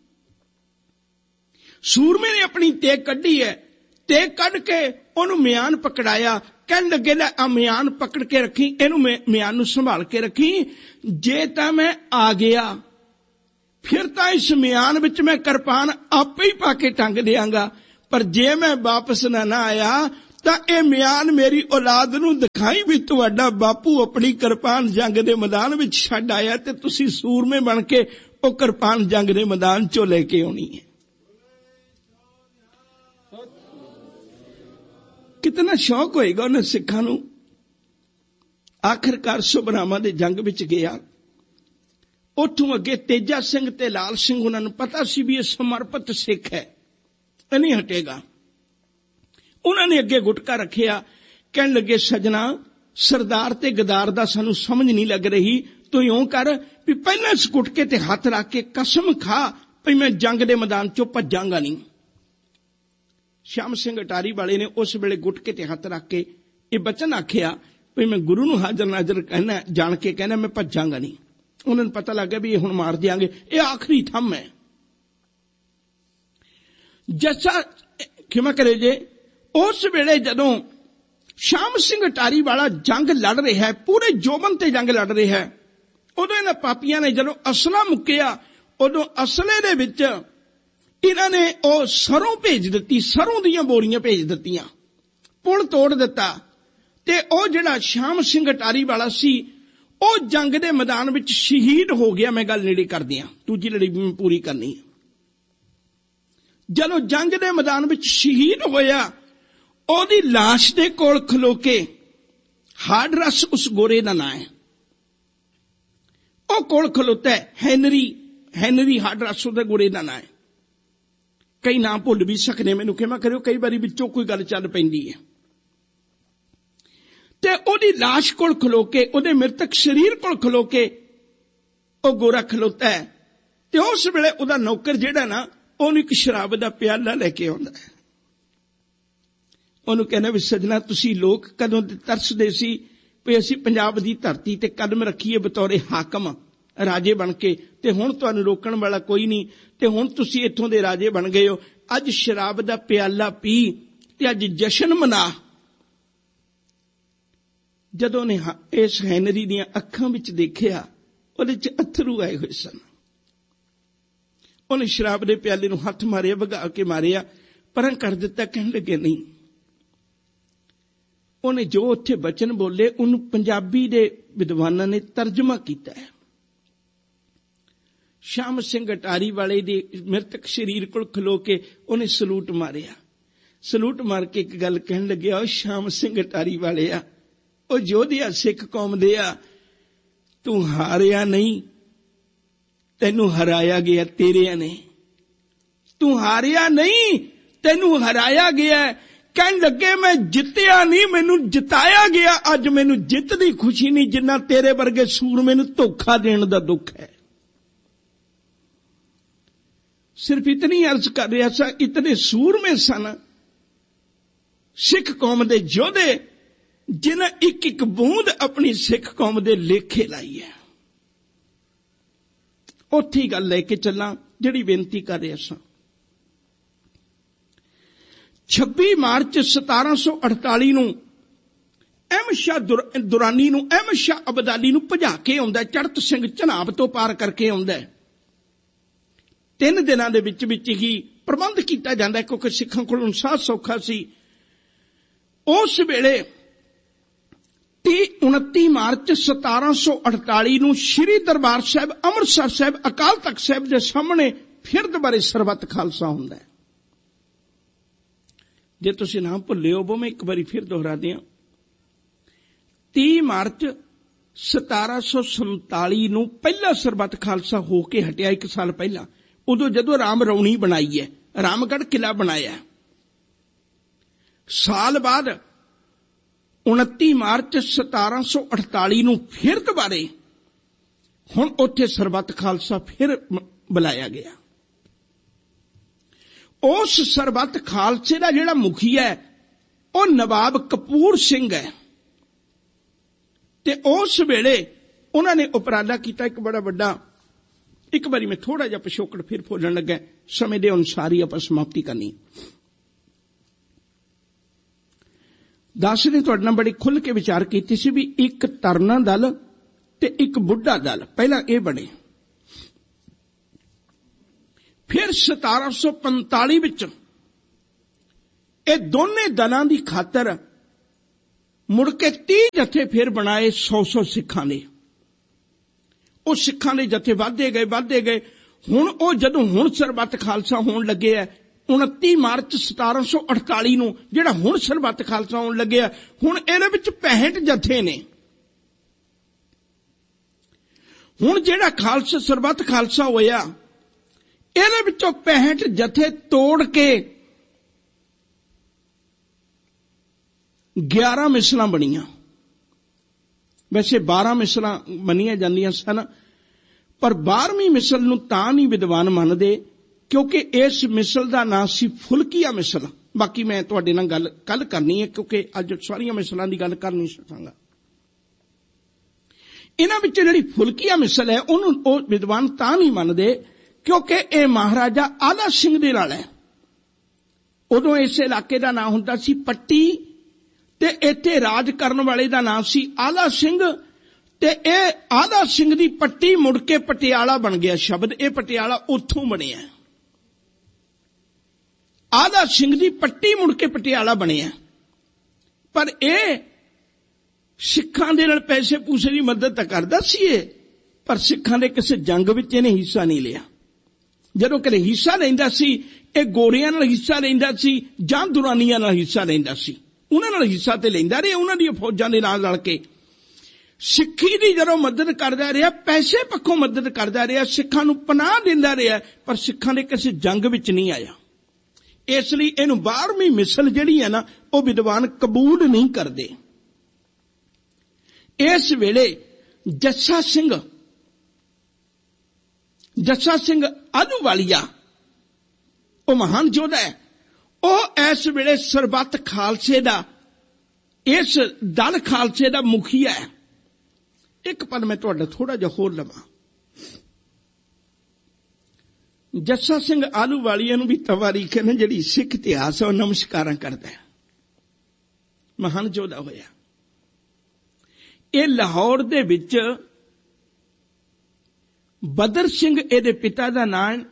ਸੂਰਮੇ ਨੇ ਆਪਣੀ ਤੇਗ ਕੱਢੀ ਹੈ, ਤੇਗ ਕੱਢ ਕੇ ਉਹਨੂੰ ਮਿਆਨ ਪਕੜਾਇਆ। ਕਹਿਣ ਲੱਗੇ, ਲੈ ਆ ਮਿਆਨ ਪਕੜ ਕੇ ਰੱਖੀ, ਇਹਨੂੰ ਮਿਆਨ ਨੂੰ ਸੰਭਾਲ ਕੇ ਰੱਖੀ। ਜੇ ਤਾਂ ਮੈਂ ਆ ਗਿਆ ਫਿਰ ਤਾਂ ਇਸ ਮਿਆਨ ਵਿੱਚ ਮੈਂ ਕਿਰਪਾਨ ਆਪੇ ਹੀ ਪਾ ਕੇ ਟੰਗ ਦਿਆਂਗਾ, ਪਰ ਜੇ ਮੈਂ ਵਾਪਸ ਨਾ ਨਾ ਆਇਆ ਤਾਂ ਇਹ ਮਿਆਨ ਮੇਰੀ ਔਲਾਦ ਨੂੰ ਦਿਖਾਈ ਵੀ ਤੁਹਾਡਾ ਬਾਪੂ ਆਪਣੀ ਕਿਰਪਾਨ ਜੰਗ ਦੇ ਮੈਦਾਨ ਵਿੱਚ ਛੱਡ ਆਇਆ ਤੇ ਤੁਸੀਂ ਸੂਰਮੇ ਬਣ ਕੇ ਉਹ ਕਿਰਪਾਨ ਜੰਗ ਦੇ ਮੈਦਾਨ ਚੋਂ ਲੈ ਕੇ ਆਉਣੀ ਹੈ। ਕਿਤਨਾ ਸ਼ੌਕ ਹੋਏਗਾ ਉਹਨਾਂ ਸਿੱਖਾਂ ਨੂੰ। ਆਖਿਰਕਾਰ ਸੁਬਰਾਵਾਂ ਦੇ ਜੰਗ ਵਿੱਚ ਗਿਆ। ਉੱਥੋਂ ਅੱਗੇ ਤੇਜਾ ਸਿੰਘ ਤੇ ਲਾਲ ਸਿੰਘ, ਉਹਨਾਂ ਨੂੰ ਪਤਾ ਸੀ ਵੀ ਇਹ ਸਮਰਪਿਤ ਸਿੱਖ ਹੈ, ਇਹ ਨਹੀਂ ਹਟੇਗਾ। ਉਹਨਾਂ ਨੇ ਅੱਗੇ ਗੁਟਕਾ ਰੱਖਿਆ, ਕਹਿਣ ਲੱਗੇ ਸਜਣਾ ਸਰਦਾਰ ਤੇ ਗਦਾਰ ਦਾ ਸਾਨੂੰ ਸਮਝ ਨਹੀਂ ਲੱਗ ਰਹੀ, ਤੂੰ ਇਉਂ ਕਰ ਵੀ ਪਹਿਲਾਂ ਇਸ ਗੁਟਕੇ ਤੇ ਹੱਥ ਰੱਖ ਕੇ ਕਸਮ ਖਾ ਵੀ ਮੈਂ ਜੰਗ ਦੇ ਮੈਦਾਨ ਚੋਂ ਭੱਜਾਂਗਾ ਨਹੀਂ। ਸ਼ਾਮ ਸਿੰਘ ਅਟਾਰੀ ਵਾਲੇ ਨੇ ਉਸ ਵੇਲੇ ਗੁਟਕੇ ਤੇ ਹੱਥ ਰੱਖ ਕੇ ਇਹ ਬਚਨ ਆਖਿਆ ਵੀ ਮੈਂ ਗੁਰੂ ਨੂੰ ਹਾਜ਼ਰ ਨਾਜ਼ਰ ਕਹਿਣਾ, ਜਾਣ ਕੇ ਕਹਿਣਾ ਮੈਂ ਭੱਜਾਂਗਾ ਨਹੀਂ। ਉਹਨਾਂ ਨੂੰ ਪਤਾ ਲੱਗ ਗਿਆ ਵੀ ਇਹ ਹੁਣ ਮਾਰ ਦਿਆਂਗੇ, ਇਹ ਆਖਰੀ ਥੰਮ ਹੈ। ਜੱਸਾ ਖਿਮਾ ਕਰੇ ਜੇ, ਉਸ ਵੇਲੇ ਜਦੋਂ ਸ਼ਾਮ ਸਿੰਘ ਅਟਾਰੀ ਵਾਲਾ ਜੰਗ ਲੜ ਰਿਹਾ ਹੈ, ਪੂਰੇ ਜੋਬਨ ਤੇ ਜੰਗ ਲੜ ਰਿਹਾ ਹੈ, ਉਦੋਂ ਇਹਨਾਂ ਪਾਪੀਆਂ ਨੇ ਜਦੋਂ ਅਸਲਾ ਮੁੱਕਿਆ, ਉਦੋਂ ਅਸਲੇ ਦੇ ਵਿੱਚ ਇਹਨਾਂ ਨੇ ਉਹ ਸਰੋਂ ਭੇਜ ਦਿੱਤੀ, ਸਰੋਂ ਦੀਆਂ ਬੋਰੀਆਂ ਭੇਜ ਦਿੱਤੀਆਂ, ਪੁਲ ਤੋੜ ਦਿੱਤਾ। ਤੇ ਉਹ ਜਿਹੜਾ ਸ਼ਾਮ ਸਿੰਘ ਅਟਾਰੀ ਵਾਲਾ ਸੀ ਉਹ ਜੰਗ ਦੇ ਮੈਦਾਨ ਵਿੱਚ ਸ਼ਹੀਦ ਹੋ ਗਿਆ। ਮੈਂ ਗੱਲ ਨੇੜੇ ਕਰਦੀ ਹਾਂ, ਦੂਜੀ ਲੜੀ ਵੀ ਮੈਂ ਪੂਰੀ ਕਰਨੀ ਹੈ। ਜਦੋਂ ਜੰਗ ਦੇ ਮੈਦਾਨ ਵਿੱਚ ਸ਼ਹੀਦ ਹੋਇਆ, ਉਹਦੀ ਲਾਸ਼ ਦੇ ਕੋਲ ਖਲੋ ਕੇ, ਹਾਡਰਸ ਉਸ ਗੋਰੇ ਦਾ ਨਾਂ ਹੈ, ਉਹ ਕੋਲ ਖਲੋਤਾ ਹੈ, ਹੈਨਰੀ ਹੈਨਰੀ ਹਾਡਰਸ ਉਹਦੇ ਗੋਰੇ ਦਾ ਨਾਂ ਹੈ। ਕਈ ਨਾਂ ਭੁੱਲ ਵੀ ਸਕਦੇ, ਮੈਨੂੰ ਕਿਵੇਂ ਕਰਿਓ, ਕਈ ਵਾਰੀ ਵਿੱਚੋਂ ਕੋਈ ਗੱਲ ਚੱਲ ਪੈਂਦੀ ਹੈ। ਤੇ ਉਹਦੀ ਲਾਸ਼ ਕੋਲ ਖਲੋ ਕੇ, ਉਹਦੇ ਮ੍ਰਿਤਕ ਸਰੀਰ ਕੋਲ ਖਲੋ ਕੇ ਉਹ ਗੋਰਾ ਖਲੋਤਾ ਹੈ। ਤੇ ਉਸ ਵੇਲੇ ਉਹਦਾ ਨੌਕਰ ਜਿਹੜਾ ਨਾ, ਉਹਨੂੰ ਇੱਕ ਸ਼ਰਾਬ ਦਾ ਪਿਆਲਾ ਲੈ ਕੇ ਆਉਂਦਾ ਹੈ। ਉਹਨੂੰ ਕਹਿੰਦਾ ਵੀ ਸਜਣਾ ਤੁਸੀਂ ਲੋਕ ਕਦੋਂ ਤਰਸਦੇ ਸੀ ਵੀ ਅਸੀਂ ਪੰਜਾਬ ਦੀ ਧਰਤੀ ਤੇ ਕਦਮ ਰੱਖੀਏ ਬਤੌਰੇ ਹਾਕਮ, ਰਾਜੇ ਬਣ ਕੇ, ਤੇ ਹੁਣ ਤੁਹਾਨੂੰ ਰੋਕਣ ਵਾਲਾ ਕੋਈ ਨਹੀਂ, ਤੇ ਹੁਣ ਤੁਸੀਂ ਇੱਥੋਂ ਦੇ ਰਾਜੇ ਬਣ ਗਏ ਹੋ। ਅੱਜ ਸ਼ਰਾਬ ਦਾ ਪਿਆਲਾ ਪੀ ਤੇ ਅੱਜ ਜਸ਼ਨ ਮਨਾ। ਜਦੋਂ ਨੇ ਇਸ ਹੈਨਰੀ ਦੀਆਂ ਅੱਖਾਂ ਵਿੱਚ ਦੇਖਿਆ, ਉਹਦੇ ਚ ਅਥਰੂ ਆਏ ਹੋਏ ਸਨ। ਉਹਨੇ ਸ਼ਰਾਬ ਦੇ ਪਿਆਲੇ ਨੂੰ ਹੱਥ ਮਾਰਿਆ, ਵਗਾ ਕੇ ਮਾਰਿਆ, ਪਰਾਂ ਕਰ ਦਿੱਤਾ। ਕਹਿਣ ਲੱਗੇ ਨਹੀਂ। ਉਹਨੇ ਜੋ ਉੱਥੇ ਬਚਨ ਬੋਲੇ ਉਹਨੂੰ ਪੰਜਾਬੀ ਦੇ ਵਿਦਵਾਨਾਂ ਨੇ ਤਰਜਮਾ ਕੀਤਾ ਹੈ। ਸ਼ਾਮ ਸਿੰਘ ਅਟਾਰੀ ਵਾਲੇ ਦੇ ਮ੍ਰਿਤਕ ਸਰੀਰ ਕੋਲ ਖਲੋ ਕੇ ਉਹਨੇ ਸਲੂਟ ਮਾਰਿਆ। ਸਲੂਟ ਮਾਰ ਕੇ ਇੱਕ ਗੱਲ ਕਹਿਣ ਲੱਗਿਆ, ਉਹ ਸ਼ਾਮ ਸਿੰਘ ਅਟਾਰੀ ਵਾਲੇ ਆ, ਉਹ ਯੋਧਿਆ ਸਿੱਖ ਕੌਮ ਦੇ ਆ, ਤੂੰ ਹਾਰਿਆ ਨਹੀਂ, ਤੈਨੂੰ ਹਰਾਇਆ ਗਿਆ ਤੇਰਿਆਂ ਨੇ। ਤੂੰ ਹਾਰਿਆ ਨਹੀਂ, ਤੈਨੂੰ ਹਰਾਇਆ ਗਿਆ। ਕਹਿਣ ਲੱਗੇ ਮੈਂ ਜਿੱਤਿਆ ਨਹੀਂ, ਮੈਨੂੰ ਜਿਤਾਇਆ ਗਿਆ। ਅੱਜ ਮੈਨੂੰ ਜਿੱਤ ਦੀ ਖੁਸ਼ੀ ਨਹੀਂ, ਜਿੰਨਾ ਤੇਰੇ ਵਰਗੇ ਸੂਰਮੇ ਨੂੰ ਧੋਖਾ ਦੇਣ ਦਾ ਦੁੱਖ ਹੈ। ਸਿਰਫ ਇਤਨੀ ਅਰਜ਼ ਕਰ ਰਿਹਾ ਸਾਂ, ਇਤਨੇ ਸੂਰਮੇ ਸਨ ਸਿੱਖ ਕੌਮ ਦੇ ਯੋਧੇ, ਜਿਨ੍ਹਾਂ ਇੱਕ ਇੱਕ ਬੂੰਦ ਆਪਣੀ ਸਿੱਖ ਕੌਮ ਦੇ ਲੇਖੇ ਲਾਈ ਹੈ। ਉੱਥੇ ਗੱਲ ਲੈ ਕੇ ਚੱਲਾਂ ਜਿਹੜੀ ਬੇਨਤੀ ਕਰ ਰਿਹਾ ਸਾਂ। ਛੱਬੀ ਮਾਰਚ ਸਤਾਰਾਂ ਸੌ ਅਠਤਾਲੀ ਨੂੰ ਅਹਿਮਦ ਸ਼ਾਹ ਦੁਰਾਨੀ ਨੂੰ, ਅਹਿਮਦ ਸ਼ਾਹ ਅਬਦਾਲੀ ਨੂੰ ਭਜਾ ਕੇ ਆਉਂਦਾ, ਚੜਤ ਸਿੰਘ ਝਨਾਬ ਤੋਂ ਪਾਰ ਕਰਕੇ ਆਉਂਦਾ। ਤਿੰਨ ਦਿਨਾਂ ਦੇ ਵਿੱਚ ਵਿੱਚ ਹੀ ਪ੍ਰਬੰਧ ਕੀਤਾ ਜਾਂਦਾ, ਕਿਉਂਕਿ ਸਿੱਖਾਂ ਕੋਲ ਅਨੁਸਾਰ ਸੌਖਾ ਸੀ। ਉਸ ਵੇਲੇ ਤੀਹ ਉਨੱਤੀ ਮਾਰਚ ਸਤਾਰਾਂ ਸੌ ਅਠਤਾਲੀ ਨੂੰ ਸ਼੍ਰੀ ਦਰਬਾਰ ਸਾਹਿਬ ਅੰਮ੍ਰਿਤਸਰ ਸਾਹਿਬ ਅਕਾਲ ਤਖਤ ਸਾਹਿਬ ਦੇ ਸਾਹਮਣੇ ਫਿਰ ਦੁਬਾਰੇ ਸਰਬੱਤ ਖਾਲਸਾ ਹੁੰਦਾ ਹੈ। ਜੇ ਤੁਸੀਂ ਨਾਮ ਭੁੱਲੇ ਹੋ, ਮੈਂ ਇੱਕ ਵਾਰੀ ਫਿਰ ਦੁਹਰਾ ਦਿਆਂ। ਤੀਹ ਮਾਰਚ ਸਤਾਰਾਂ ਸੌ ਸੰਤਾਲੀ ਨੂੰ ਪਹਿਲਾ ਸਰਬੱਤ ਖਾਲਸਾ ਹੋ ਕੇ ਹਟਿਆ, ਇੱਕ ਸਾਲ ਪਹਿਲਾਂ। ਉਦੋਂ ਜਦੋਂ ਰਾਮ ਰੌਣੀ ਬਣਾਈ ਹੈ, ਰਾਮਗੜ੍ਹ ਕਿਲਾ ਬਣਾਇਆ। ਸਾਲ ਬਾਅਦ ਉਨੱਤੀ ਮਾਰਚ ਸਤਾਰਾਂ ਸੌ ਅਠਤਾਲੀ ਨੂੰ ਫਿਰ ਦੁਬਾਰੇ ਹੁਣ ਉੱਥੇ ਸਰਬੱਤ ਖਾਲਸਾ ਫਿਰ ਬੁਲਾਇਆ ਗਿਆ। ਉਸ ਸਰਬੱਤ ਖਾਲਸੇ ਦਾ ਜਿਹੜਾ ਮੁਖੀਆ ਹੈ ਉਹ ਨਵਾਬ ਕਪੂਰ ਸਿੰਘ ਹੈ। ਤੇ ਉਸ ਵੇਲੇ ਉਹਨਾਂ ਨੇ ਉਪਰਾਲਾ ਕੀਤਾ ਇੱਕ ਬੜਾ ਵੱਡਾ। ਇੱਕ ਵਾਰੀ ਮੈਂ ਥੋੜਾ ਜਿਹਾ ਪਿਛੋਕੜ ਫਿਰ ਫੋਲਣ ਲੱਗਾ, ਸਮੇਂ ਦੇ ਅਨੁਸਾਰ ਹੀ ਆਪਾਂ ਸਮਾਪਤੀ ਕਰਨੀ। ਦਾਸ ਨੇ ਤੁਹਾਡੇ ਨਾਲ ਬੜੀ ਖੁੱਲ੍ਹ ਕੇ ਵਿਚਾਰ ਕੀਤੀ ਸੀ ਵੀ ਇੱਕ ਤਰਨਾ ਦਲ ਤੇ ਇੱਕ ਬੁੱਢਾ ਦਲ ਪਹਿਲਾਂ ਇਹ ਬਣੇ। ਫਿਰ ਸਤਾਰਾਂ ਸੌ ਪੰਤਾਲੀ ਵਿੱਚ ਇਹ ਦੋਨੇ ਦਲਾਂ ਦੀ ਖਾਤਰ ਮੁੜ ਕੇ ਤੀਹ ਜਥੇ ਫਿਰ ਬਣਾਏ ਸੌ ਸੌ ਸਿੱਖਾਂ ਨੇ। ਉਹ ਸਿੱਖਾਂ ਦੇ ਜਥੇ ਵੱਧਦੇ ਗਏ ਵੱਧਦੇ ਗਏ। ਹੁਣ ਉਹ ਜਦੋਂ ਹੁਣ ਸਰਬੱਤ ਖਾਲਸਾ ਹੋਣ ਲੱਗੇ ਹੈ ਉਨੱਤੀ ਮਾਰਚ ਸਤਾਰਾਂ ਸੌ ਅਠਤਾਲੀ ਨੂੰ, ਜਿਹੜਾ ਹੁਣ ਸਰਬੱਤ ਖਾਲਸਾ ਹੋਣ ਲੱਗਿਆ, ਹੁਣ ਇਹਦੇ ਵਿੱਚ ਪੈਂਹਠ ਜਥੇ ਨੇ। ਹੁਣ ਜਿਹੜਾ ਖਾਲਸਾ ਸਰਬੱਤ ਖਾਲਸਾ ਹੋਇਆ ਇਹਦੇ ਵਿੱਚੋਂ ਪੈਂਹਠ ਜਥੇ ਤੋੜ ਕੇ ਗਿਆਰਾਂ ਮਿਸਲਾਂ ਬਣੀਆਂ। ਵੈਸੇ ਬਾਰਾਂ ਮਿਸਲਾਂ ਬਣੀਆਂ ਜਾਂਦੀਆਂ ਸਨ, ਪਰ ਬਾਰਵੀਂ ਮਿਸਲ ਨੂੰ ਤਾਂ ਨਹੀਂ ਵਿਦਵਾਨ ਮੰਨਦੇ ਕਿਉਂਕਿ ਇਸ ਮਿਸਲ ਦਾ ਨਾਂ ਸੀ ਫੁਲਕੀਆ ਮਿਸਲ। ਬਾਕੀ ਮੈਂ ਤੁਹਾਡੇ ਨਾਲ ਗੱਲ ਕੱਲ ਕਰਨੀ ਹੈ ਕਿਉਂਕਿ ਅੱਜ ਸਾਰੀਆਂ ਮਿਸਲਾਂ ਦੀ ਗੱਲ ਕਰ ਨਹੀਂ ਸਕਾਂਗਾ। ਇਹਨਾਂ ਵਿੱਚ ਜਿਹੜੀ ਫੁਲਕੀਆ ਮਿਸਲ ਹੈ ਉਹਨੂੰ ਉਹ ਵਿਦਵਾਨ ਤਾਂ ਨਹੀਂ ਮੰਨਦੇ ਕਿਉਂਕਿ ਇਹ ਮਹਾਰਾਜਾ ਆਲਾ ਸਿੰਘ ਦੇ ਨਾਲ ਹੈ। ਉਦੋਂ ਇਸ ਇਲਾਕੇ ਦਾ ਨਾਂ ਹੁੰਦਾ ਸੀ ਪੱਟੀ ਤੇ ਇੱਥੇ ਰਾਜ ਕਰਨ ਵਾਲੇ ਦਾ ਨਾਮ ਸੀ ਆਲਾ ਸਿੰਘ, ਤੇ ਇਹ ਆਲਾ ਸਿੰਘ ਦੀ ਪੱਟੀ ਮੁੜ ਕੇ ਪਟਿਆਲਾ ਬਣ ਗਿਆ ਸ਼ਬਦ। ਇਹ ਪਟਿਆਲਾ ਉੱਥੋਂ ਬਣਿਆ। ਆਲਾ ਸਿੰਘ ਦੀ ਪੱਟੀ ਮੁੜ ਕੇ ਪਟਿਆਲਾ ਬਣਿਆ। ਪਰ ਇਹ ਸਿੱਖਾਂ ਦੇ ਨਾਲ ਪੈਸੇ ਪੂਸੇ ਦੀ ਮਦਦ ਤਾਂ ਕਰਦਾ ਸੀ ਇਹ, ਪਰ ਸਿੱਖਾਂ ਦੇ ਕਿਸੇ ਜੰਗ ਵਿੱਚ ਇਹਨੇ ਹਿੱਸਾ ਨਹੀਂ ਲਿਆ। ਜਦੋਂ ਕਦੇ ਹਿੱਸਾ ਲੈਂਦਾ ਸੀ ਇਹ ਗੋਰਿਆਂ ਨਾਲ ਹਿੱਸਾ ਲੈਂਦਾ ਸੀ ਜਾਂ ਦੁਰਾਨੀਆਂ ਨਾਲ ਹਿੱਸਾ ਲੈਂਦਾ ਸੀ। ਉਹਨਾਂ ਨਾਲ ਹਿੱਸਾ ਤੇ ਲੈਂਦਾ ਰਿਹਾ, ਉਹਨਾਂ ਦੀਆਂ ਫੌਜਾਂ ਦੇ ਨਾਲ ਰਲ ਕੇ। ਸਿੱਖੀ ਦੀ ਜਦੋਂ ਮਦਦ ਕਰਦਾ ਰਿਹਾ, ਪੈਸੇ ਪੱਖੋਂ ਮਦਦ ਕਰਦਾ ਰਿਹਾ, ਸਿੱਖਾਂ ਨੂੰ ਪਨਾਹ ਦਿੰਦਾ ਰਿਹਾ, ਪਰ ਸਿੱਖਾਂ ਦੇ ਕਿਸੇ ਜੰਗ ਵਿੱਚ ਨਹੀਂ ਆਇਆ। ਇਸ ਲਈ ਇਹਨੂੰ ਬਾਰਵੀਂ ਮਿਸਲ ਜਿਹੜੀ ਹੈ ਨਾ ਉਹ ਵਿਦਵਾਨ ਕਬੂਲ ਨਹੀਂ ਕਰਦੇ। ਇਸ ਵੇਲੇ ਜੱਸਾ ਸਿੰਘ ਜੱਸਾ ਸਿੰਘ ਆਹਲੂਵਾਲੀਆ ਉਹ ਮਹਾਨ ਯੋਧਾ ਹੈ। ਉਹ ਇਸ ਵੇਲੇ ਸਰਬੱਤ ਖਾਲਸੇ ਦਾ, ਇਸ ਦਲ ਖਾਲਸੇ ਦਾ ਮੁਖੀਆ ਹੈ। ਇੱਕ ਪਲ ਮੈਂ ਤੁਹਾਡਾ ਥੋੜਾ ਜਿਹਾ ਹੋਰ ਲਵਾਂ। ਜੱਸਾ ਸਿੰਘ ਆਹਲੂਵਾਲੀਆ ਨੂੰ ਵੀ ਤਵਾਰੀਖ ਹੈ ਨਾ ਜਿਹੜੀ ਸਿੱਖ ਇਤਿਹਾਸ ਹੈ ਉਹ ਨਮਸਕਾਰਾਂ ਕਰਦਾ ਹੈ। ਮਹਾਨ ਯੋਧਾ ਹੋਇਆ। ਇਹ ਲਾਹੌਰ ਦੇ ਵਿੱਚ ਬਦਰ ਸਿੰਘ ਇਹਦੇ ਪਿਤਾ ਦਾ ਨਾਮ,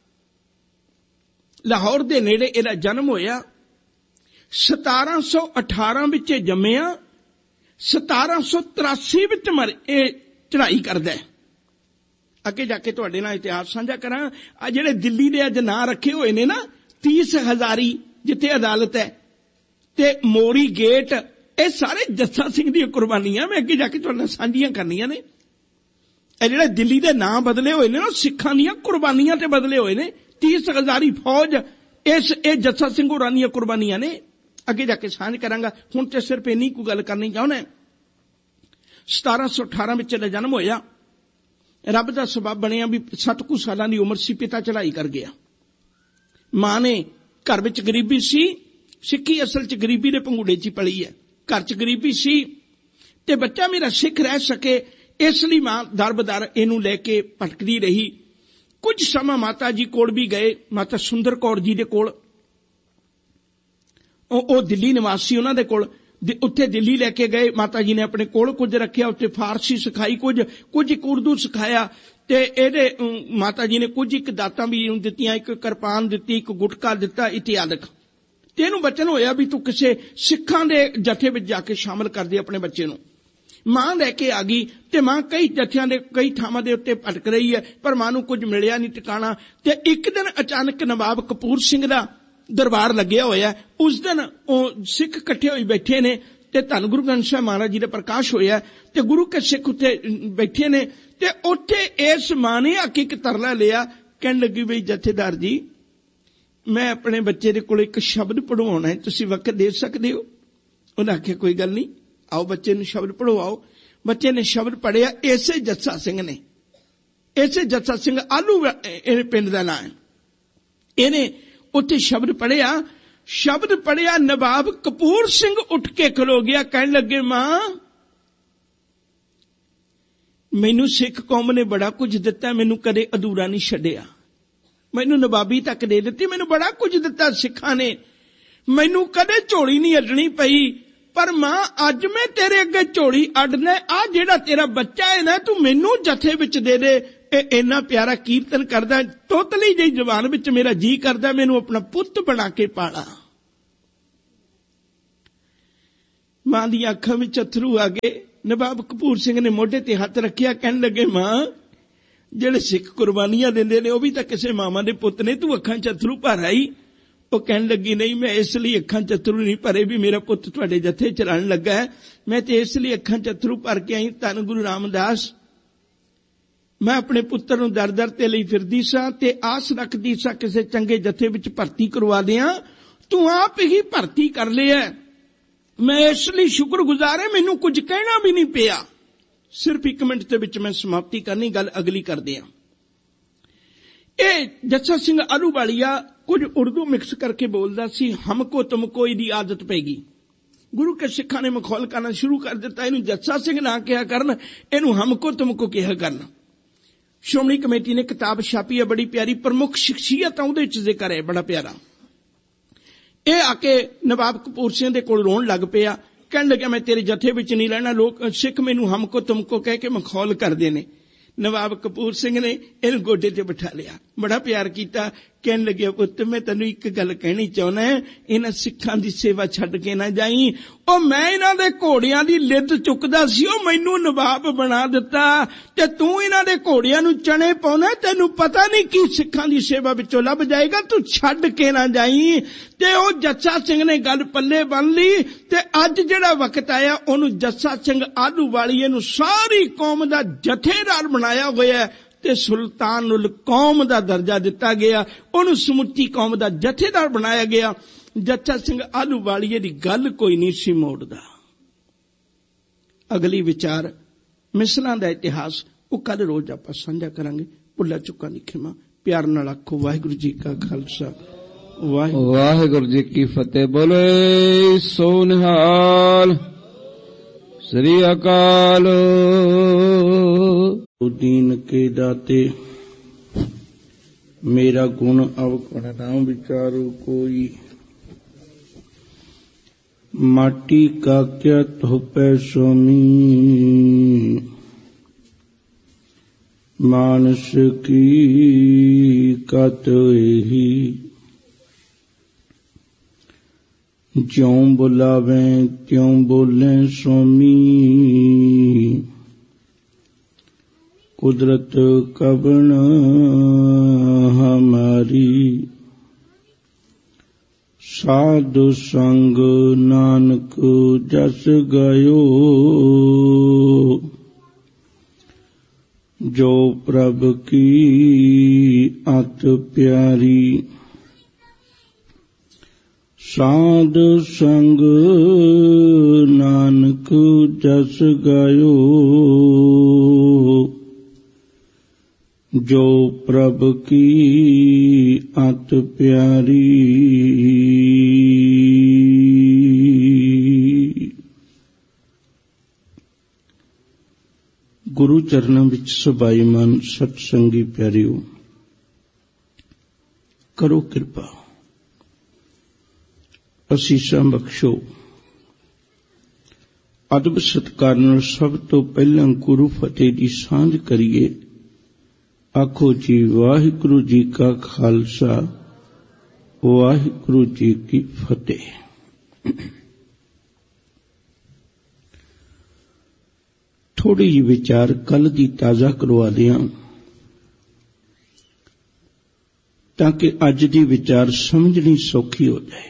ਲਾਹੌਰ ਦੇ ਨੇੜੇ ਇਹਦਾ ਜਨਮ ਹੋਇਆ। ਸਤਾਰਾਂ ਸੌ ਅਠਾਰਾਂ ਵਿੱਚ ਜੰਮਿਆ, ਸਤਾਰਾਂ ਸੌ ਤਰਾਸੀ ਵਿੱਚ ਮਰ ਇਹ ਚੜ੍ਹਾਈ ਕਰਦਾ ਹੈ। ਅੱਗੇ ਜਾ ਕੇ ਤੁਹਾਡੇ ਨਾਲ ਇਤਿਹਾਸ ਸਾਂਝਾ ਕਰਾਂ। ਆ ਜਿਹੜੇ ਦਿੱਲੀ ਦੇ ਅੱਜ ਨਾਂ ਰੱਖੇ ਹੋਏ ਨੇ ਨਾ, ਤੀਸ ਹਜ਼ਾਰੀ ਜਿੱਥੇ ਅਦਾਲਤ ਹੈ ਤੇ ਮੋਰੀ ਗੇਟ, ਇਹ ਸਾਰੇ ਜੱਸਾ ਸਿੰਘ ਦੀਆਂ ਕੁਰਬਾਨੀਆਂ ਮੈਂ ਅੱਗੇ ਜਾ ਕੇ ਤੁਹਾਡੇ ਨਾਲ ਸਾਂਝੀਆਂ ਕਰਨੀਆਂ ਨੇ। ਇਹ ਜਿਹੜੇ ਦਿੱਲੀ ਦੇ ਨਾਂ ਬਦਲੇ ਹੋਏ ਨੇ ਨਾ, ਸਿੱਖਾਂ ਦੀਆਂ ਕੁਰਬਾਨੀਆਂ ਤੇ ਬਦਲੇ ਹੋਏ ਨੇ। ਤੀਸ ਹਜ਼ਾਰੀ ਫੌਜ, ਇਸ ਇਹ ਜੱਸਾ ਸਿੰਘ ਹੋਰਾਂ ਦੀਆਂ ਕੁਰਬਾਨੀਆਂ ਨੇ। ਅੱਗੇ ਜਾ ਕੇ ਸਾਂਝ ਕਰਾਂਗਾ। ਹੁਣ ਤੇ ਸਿਰਫ ਇੰਨੀ ਕੁ ਗੱਲ ਕਰਨੀ ਚਾਹੁੰਦਾ। ਸਤਾਰਾਂ ਸੌ ਅਠਾਰਾਂ ਵਿੱਚ ਇਹਦਾ ਜਨਮ ਹੋਇਆ। ਰੱਬ ਦਾ ਸਬਬ ਬਣਿਆ ਵੀ ਸੱਤ ਕੁ ਸਾਲਾਂ ਦੀ ਉਮਰ ਸੀ, ਪਿਤਾ ਚੜ੍ਹਾਈ ਕਰ ਗਿਆ। ਮਾਂ ਨੇ ਘਰ ਵਿੱਚ ਗਰੀਬੀ ਸੀ, ਸਿੱਖੀ ਅਸਲ 'ਚ ਗਰੀਬੀ ਦੇ ਪੰਗੂੜੇ 'ਚ ਪਲੀ ਹੈ। ਘਰ 'ਚ ਗਰੀਬੀ ਸੀ ਤੇ ਬੱਚਾ ਮੇਰਾ ਸਿੱਖ ਰਹਿ ਸਕੇ, ਇਸ ਲਈ ਮਾਂ ਦਰ ਬਦਰ ਇਹਨੂੰ ਲੈ ਕੇ ਭਟਕਦੀ ਰਹੀ। ਕੁਝ ਸਮਾਂ ਮਾਤਾ ਜੀ ਕੋਲ ਵੀ ਗਏ, ਮਾਤਾ ਸੁੰਦਰ ਕੌਰ ਜੀ ਦੇ ਕੋਲ। ਉਹ ਉਹ ਦਿੱਲੀ ਨਿਵਾਸੀ, ਉਹਨਾਂ ਦੇ ਕੋਲ ਉੱਥੇ ਦਿੱਲੀ ਲੈ ਕੇ ਗਏ। ਮਾਤਾ ਜੀ ਨੇ ਆਪਣੇ ਕੋਲ ਕੁਝ ਰੱਖਿਆ, ਉੱਥੇ ਫਾਰਸੀ ਸਿਖਾਈ, ਕੁਝ ਕੁਝ ਇੱਕ ਉਰਦੂ ਸਿਖਾਇਆ ਤੇ ਇਹਦੇ ਮਾਤਾ ਜੀ ਨੇ ਕੁਝ ਇੱਕ ਦਾਤਾਂ ਵੀ ਦਿੱਤੀਆਂ, ਇੱਕ ਕਿਰਪਾਨ ਦਿੱਤੀ, ਇੱਕ ਗੁਟਕਾ ਦਿੱਤਾ ਇਤਿਆਦਿਕ। ਤੇ ਇਹਨੂੰ ਬਚਨ ਹੋਇਆ ਵੀ ਤੂੰ ਕਿਸੇ ਸਿੱਖਾਂ ਦੇ ਜਥੇ ਵਿੱਚ ਜਾ ਕੇ ਸ਼ਾਮਲ ਕਰ ਦੇ ਆਪਣੇ ਬੱਚੇ ਨੂੰ। ਮਾਂ ਲੈ ਕੇ ਆ ਗਈ ਤੇ ਮਾਂ ਕਈ ਜਥਿਆਂ ਦੇ ਕਈ ਥਾਵਾਂ ਦੇ ਉੱਤੇ ਭਟਕ ਰਹੀ ਹੈ, ਪਰ ਮਾਂ ਨੂੰ ਕੁਝ ਮਿਲਿਆ ਨਹੀਂ ਟਿਕਾਣਾ। ਤੇ ਇੱਕ ਦਿਨ ਅਚਾਨਕ ਨਵਾਬ ਕਪੂਰ ਸਿੰਘ ਦਾ ਦਰਬਾਰ ਲੱਗਿਆ ਹੋਇਆ। ਉਸ ਦਿਨ ਉਹ ਸਿੱਖ ਇਕੱਠੇ ਹੋਏ ਬੈਠੇ ਨੇ ਤੇ ਧੰਨ ਗੁਰੂ ਗ੍ਰੰਥ ਸਾਹਿਬ ਮਹਾਰਾਜ ਜੀ ਦਾ ਪ੍ਰਕਾਸ਼ ਹੋਇਆ ਤੇ ਗੁਰੂ ਕੇ ਸਿੱਖ ਉੱਥੇ ਬੈਠੇ ਨੇ। ਤੇ ਉੱਥੇ ਇਸ ਮਾਂ ਨੇ ਆ ਕੇ ਇੱਕ ਤਰਲਾ ਲਿਆ, ਕਹਿਣ ਲੱਗੀ ਬਈ ਜਥੇਦਾਰ ਜੀ, ਮੈਂ ਆਪਣੇ ਬੱਚੇ ਦੇ ਕੋਲ ਇੱਕ ਸ਼ਬਦ ਪੜਵਾਉਣਾ ਹੈ, ਤੁਸੀਂ ਵਕਤ ਦੇ ਸਕਦੇ ਹੋ? ਉਹਨੇ ਆਖਿਆ ਕੋਈ ਗੱਲ ਨਹੀਂ, ਆਓ ਬੱਚੇ ਨੂੰ ਸ਼ਬਦ ਪੜਵਾਓ। ਬੱਚੇ ਨੇ ਸ਼ਬਦ ਪੜਿਆ। ਇਸੇ ਜੱਸਾ ਸਿੰਘ ਨੇ, ਇਸੇ ਜੱਸਾ ਸਿੰਘ ਆਲੂ ਇਹ ਪਿੰਡ ਦਾ ਨਾਂ ਹੈ। ਇਹਨੇ ਉੱਥੇ ਸ਼ਬਦ ਪੜਿਆ। ਸ਼ਬਦ ਪੜਿਆ, ਨਵਾਬ ਕਪੂਰ ਸਿੰਘ ਉੱਠ ਕੇ ਖਲੋ ਗਿਆ। ਕਹਿਣ ਲੱਗੇ, ਮਾਂ ਮੈਨੂੰ ਸਿੱਖ ਕੌਮ ਨੇ ਬੜਾ ਕੁਝ ਦਿੱਤਾ, ਮੈਨੂੰ ਕਦੇ ਅਧੂਰਾ ਨਹੀਂ ਛੱਡਿਆ। ਮੈਨੂੰ ਨਵਾਬੀ ਤੱਕ ਦੇ ਦਿੱਤੀ, ਮੈਨੂੰ ਬੜਾ ਕੁਝ ਦਿੱਤਾ ਸਿੱਖਾਂ ਨੇ, ਮੈਨੂੰ ਕਦੇ ਝੋਲੀ ਨਹੀਂ ਅੱਡਣੀ ਪਈ। ਪਰ ਮਾਂ ਅੱਜ ਮੈਂ ਤੇਰੇ ਅੱਗੇ ਝੋਲੀ ਅੱਡਣਾ, ਆ ਜਿਹੜਾ ਤੇਰਾ ਬੱਚਾ ਹੈ ਨਾ, ਤੂੰ ਮੈਨੂੰ ਜਥੇ ਵਿੱਚ ਦੇ ਦੇ। ਇਹ ਇੰਨਾ ਪਿਆਰਾ ਕੀਰਤਨ ਕਰਦਾ, ਤੋਤਲੀ ਜਿਹੀ ਜ਼ਬਾਨ ਵਿੱਚ ਮੇਰਾ ਜੀ ਕਰਦਾ ਮੈਨੂੰ ਆਪਣਾ ਪੁੱਤ ਬਣਾ ਕੇ ਪਾਲਾ। ਮਾਂ ਦੀਆਂ ਅੱਖਾਂ ਵਿੱਚ ਅਥਰੂ ਆ ਗਏ। ਨਵਾਬ ਕਪੂਰ ਸਿੰਘ ਨੇ ਮੋਢੇ ਤੇ ਹੱਥ ਰੱਖਿਆ, ਕਹਿਣ ਲੱਗੇ, ਮਾਂ, ਜਿਹੜੇ ਸਿੱਖ ਕੁਰਬਾਨੀਆਂ ਦਿੰਦੇ ਨੇ ਉਹ ਵੀ ਤਾਂ ਕਿਸੇ ਮਾਵਾਂ ਦੇ ਪੁੱਤ ਨੇ, ਤੂੰ ਅੱਖਾਂ 'ਚ ਅਥਰੂ ਭਰ ਆਈ। ਉਹ ਕਹਿਣ ਲੱਗੀ, ਨਹੀਂ, ਮੈਂ ਇਸ ਲਈ ਅੱਖਾਂ 'ਚ ਅਥਰੂ ਨਹੀਂ ਭਰੇ ਵੀ ਮੇਰਾ ਪੁੱਤ ਤੁਹਾਡੇ ਜੱਥੇ 'ਚ ਰਲਣ ਲੱਗਾ ਹੈ, ਮੈਂ ਤੇ ਇਸ ਲਈ ਅੱਖਾਂ 'ਚ ਅਥਰੂ ਭਰ ਕੇ ਆਈ। ਧੰਨ ਗੁਰੂ ਰਾਮਦਾਸ, ਮੈਂ ਆਪਣੇ ਪੁੱਤਰ ਨੂੰ ਦਰ ਦਰ ਤੇ ਲਈ ਫਿਰਦੀ ਸਾਂ ਤੇ ਆਸ ਰੱਖਦੀ ਸਾਂ ਕਿਸੇ ਚੰਗੇ ਜੱਥੇ ਵਿੱਚ ਭਰਤੀ ਕਰਵਾ ਦਿਆਂ, ਤੂੰ ਆਪ ਹੀ ਭਰਤੀ ਕਰ ਲਿਆ। ਮੈਂ ਇਸ ਲਈ ਸ਼ੁਕਰਗੁਜ਼ਾਰ ਹਾਂ, ਮੈਨੂੰ ਕੁਝ ਕਹਿਣਾ ਵੀ ਨਹੀਂ ਪਿਆ। ਸਿਰਫ ਇੱਕ ਮਿੰਟ ਦੇ ਵਿੱਚ ਮੈਂ ਸਮਾਪਤੀ ਕਰਨੀ, ਗੱਲ ਅਗਲੀ ਕਰਦੇ ਹਾਂ। ਇਹ ਜੱਸਾ ਸਿੰਘ ਆਹਲੂਵਾਲੀਆ ਕੁਝ ਉਰਦੂ ਮਿਕਸ ਕਰਕੇ ਬੋਲਦਾ ਸੀ। ਹਮਕੋ ਤੁਮਕੋ ਇਹਦੀ ਆਦਤ ਪੈ ਗਈ। ਗੁਰੂ ਕੇ ਸਿੱਖਾਂ ਨੇ ਮਖੌਲ ਕਰਨਾ ਸ਼ੁਰੂ ਕਰ ਦਿੱਤਾ, ਇਹਨੂੰ ਜੱਸਾ ਸਿੰਘ ਨਾ ਕਿਹਾ ਕਰਨ, ਇਹਨੂੰ ਹਮਕੋ ਤੁਮਕੋ ਕਿਹਾ ਕਰਨ। ਸ਼੍ਰੋਮਣੀ ਕਮੇਟੀ ਨੇ ਕਿਤਾਬ ਛਾਪੀ ਹੈ, ਬੜੀ ਪਿਆਰੀ, ਪ੍ਰਮੁੱਖ ਸ਼ਖਸੀਅਤਾਂ ਉਹਦੇ ਚ ਜ਼ਿਕਰ ਹੈ, ਬੜਾ ਪਿਆਰਾ। ਇਹ ਆ ਕੇ ਨਵਾਬ ਕਪੂਰ ਸਿੰਘ ਦੇ ਕੋਲ ਰੋਣ ਲੱਗ ਪਿਆ, ਕਹਿਣ ਲੱਗਿਆ, ਮੈਂ ਤੇਰੇ ਜਥੇ ਵਿੱਚ ਨਹੀਂ ਰਹਿਣਾ, ਲੋਕ ਸਿੱਖ ਮੈਨੂੰ ਹਮਕੋ ਤੁਮਕੋ ਕਹਿ ਕੇ ਮਖੌਲ ਕਰਦੇ ਨੇ। ਨਵਾਬ ਕਪੂਰ ਸਿੰਘ ਨੇ ਇਹਨੂੰ ਗੋਡੇ ਤੇ ਬਿਠਾ ਲਿਆ, ਬੜਾ ਪਿਆਰ ਕੀਤਾ, ਕਹਿਣ ਲੱਗਿਆ, ਪੁੱਤ, ਮੈਂ ਤੈਨੂੰ ਇੱਕ ਗੱਲ ਕਹਿਣੀ ਚਾਹੁੰਦਾ, ਇਹਨਾਂ ਸਿੱਖਾਂ ਦੀ ਸੇਵਾ ਛੱਡ ਕੇ ਨਾ ਜਾਈ। ਉਹ ਮੈਂ ਇਹਨਾਂ ਦੇ ਘੋੜਿਆਂ ਦੀ ਲਿੱਦ ਚੁੱਕਦਾ ਸੀ, ਉਹ ਮੈਨੂੰ ਨਵਾਬ ਬਣਾ ਦਿੱਤਾ ਤੇ ਤੂੰ ਇਹਨਾਂ ਦੇ ਘੋੜਿਆਂ ਨੂੰ ਚਣੇ ਪਾਉਣਾ, ਤੈਨੂੰ ਪਤਾ ਨਹੀਂ ਕੀ ਸਿੱਖਾਂ ਦੀ ਸੇਵਾ ਵਿੱਚੋਂ ਲੱਭ ਜਾਏਗਾ, ਤੂੰ ਛੱਡ ਕੇ ਨਾ ਜਾਈ। ਤੇ ਉਹ ਜੱਸਾ ਸਿੰਘ ਨੇ ਗੱਲ ਪੱਲੇ ਬੰਨ ਲਈ ਤੇ ਅੱਜ ਜਿਹੜਾ ਵਕਤ ਆਇਆ ਉਹਨੂੰ ਜੱਸਾ ਸਿੰਘ ਆਹਲੂਵਾਲੀਏ ਨੂੰ ਸਾਰੀ ਕੌਮ ਦਾ ਜਥੇਦਾਰ ਬਣਾਇਆ ਹੋਇਆ ਤੇ ਸੁਲਤਾਨੁਲ ਕੌਮ ਦਾ ਦਰਜਾ ਦਿੱਤਾ ਗਿਆ, ਉਹਨੂੰ ਸਮੁੱਚੀ ਕੌਮ ਦਾ ਜਥੇਦਾਰ ਬਣਾਇਆ ਗਿਆ। ਜੱਸਾ ਸਿੰਘ ਆਹਲੂਵਾਲੀਏ ਦੀ ਗੱਲ ਕੋਈ ਨਹੀਂ ਸੀ ਮੋੜਦਾ। ਅਗਲੀ ਵਿਚਾਰ ਮਿਸਲਾਂ ਦਾ ਇਤਿਹਾਸ ਉਹ ਕੱਲ ਰੋਜ਼ ਆਪਾਂ ਸਾਂਝਾ ਕਰਾਂਗੇ। ਭੁੱਲਾ ਚੁੱਕਾ ਦੀ ਖਿਮਾ, ਪਿਆਰ ਨਾਲ ਆਖੋ ਵਾਹਿਗੁਰੂ ਜੀ ਕਾ ਖਾਲਸਾ, ਵਾਹਿਗੁਰੂ ਜੀ ਕੀ ਫਤਿਹ। ਬੋਲੇ ਸੋ ਨਿਹਾਲ, ਸ੍ਰੀ ਅਕਾਲ। दीन के दाते मेरा गुण अवगुण ना विचारो कोई, माटी का क्या थोपै स्वामी, मानस की कत ही, ज्यों बुलावे त्यों बोले स्वामी, कुदरत कबन हमारी, साधु संग नानक जस गयो, जो प्रभ की अत प्यारी, साधु संग नानक जस गयो, जो प्रभ की अत प्यारी। गुरु चरणों विच सबाईमान सत्संगी प्यारियो, करो किरपा, असीसां बख्शो। अदब सत्कार नाल सब तो पहला गुरु फतेह दी सांझ करिए। आखो जी वाहिगुरु जी का खालसा, वाहिगुरु जी की फतेह। थोड़ी जी विचार कल दी ताजा करवा दिया ताकि अज दी विचार समझनी सौखी हो जाए।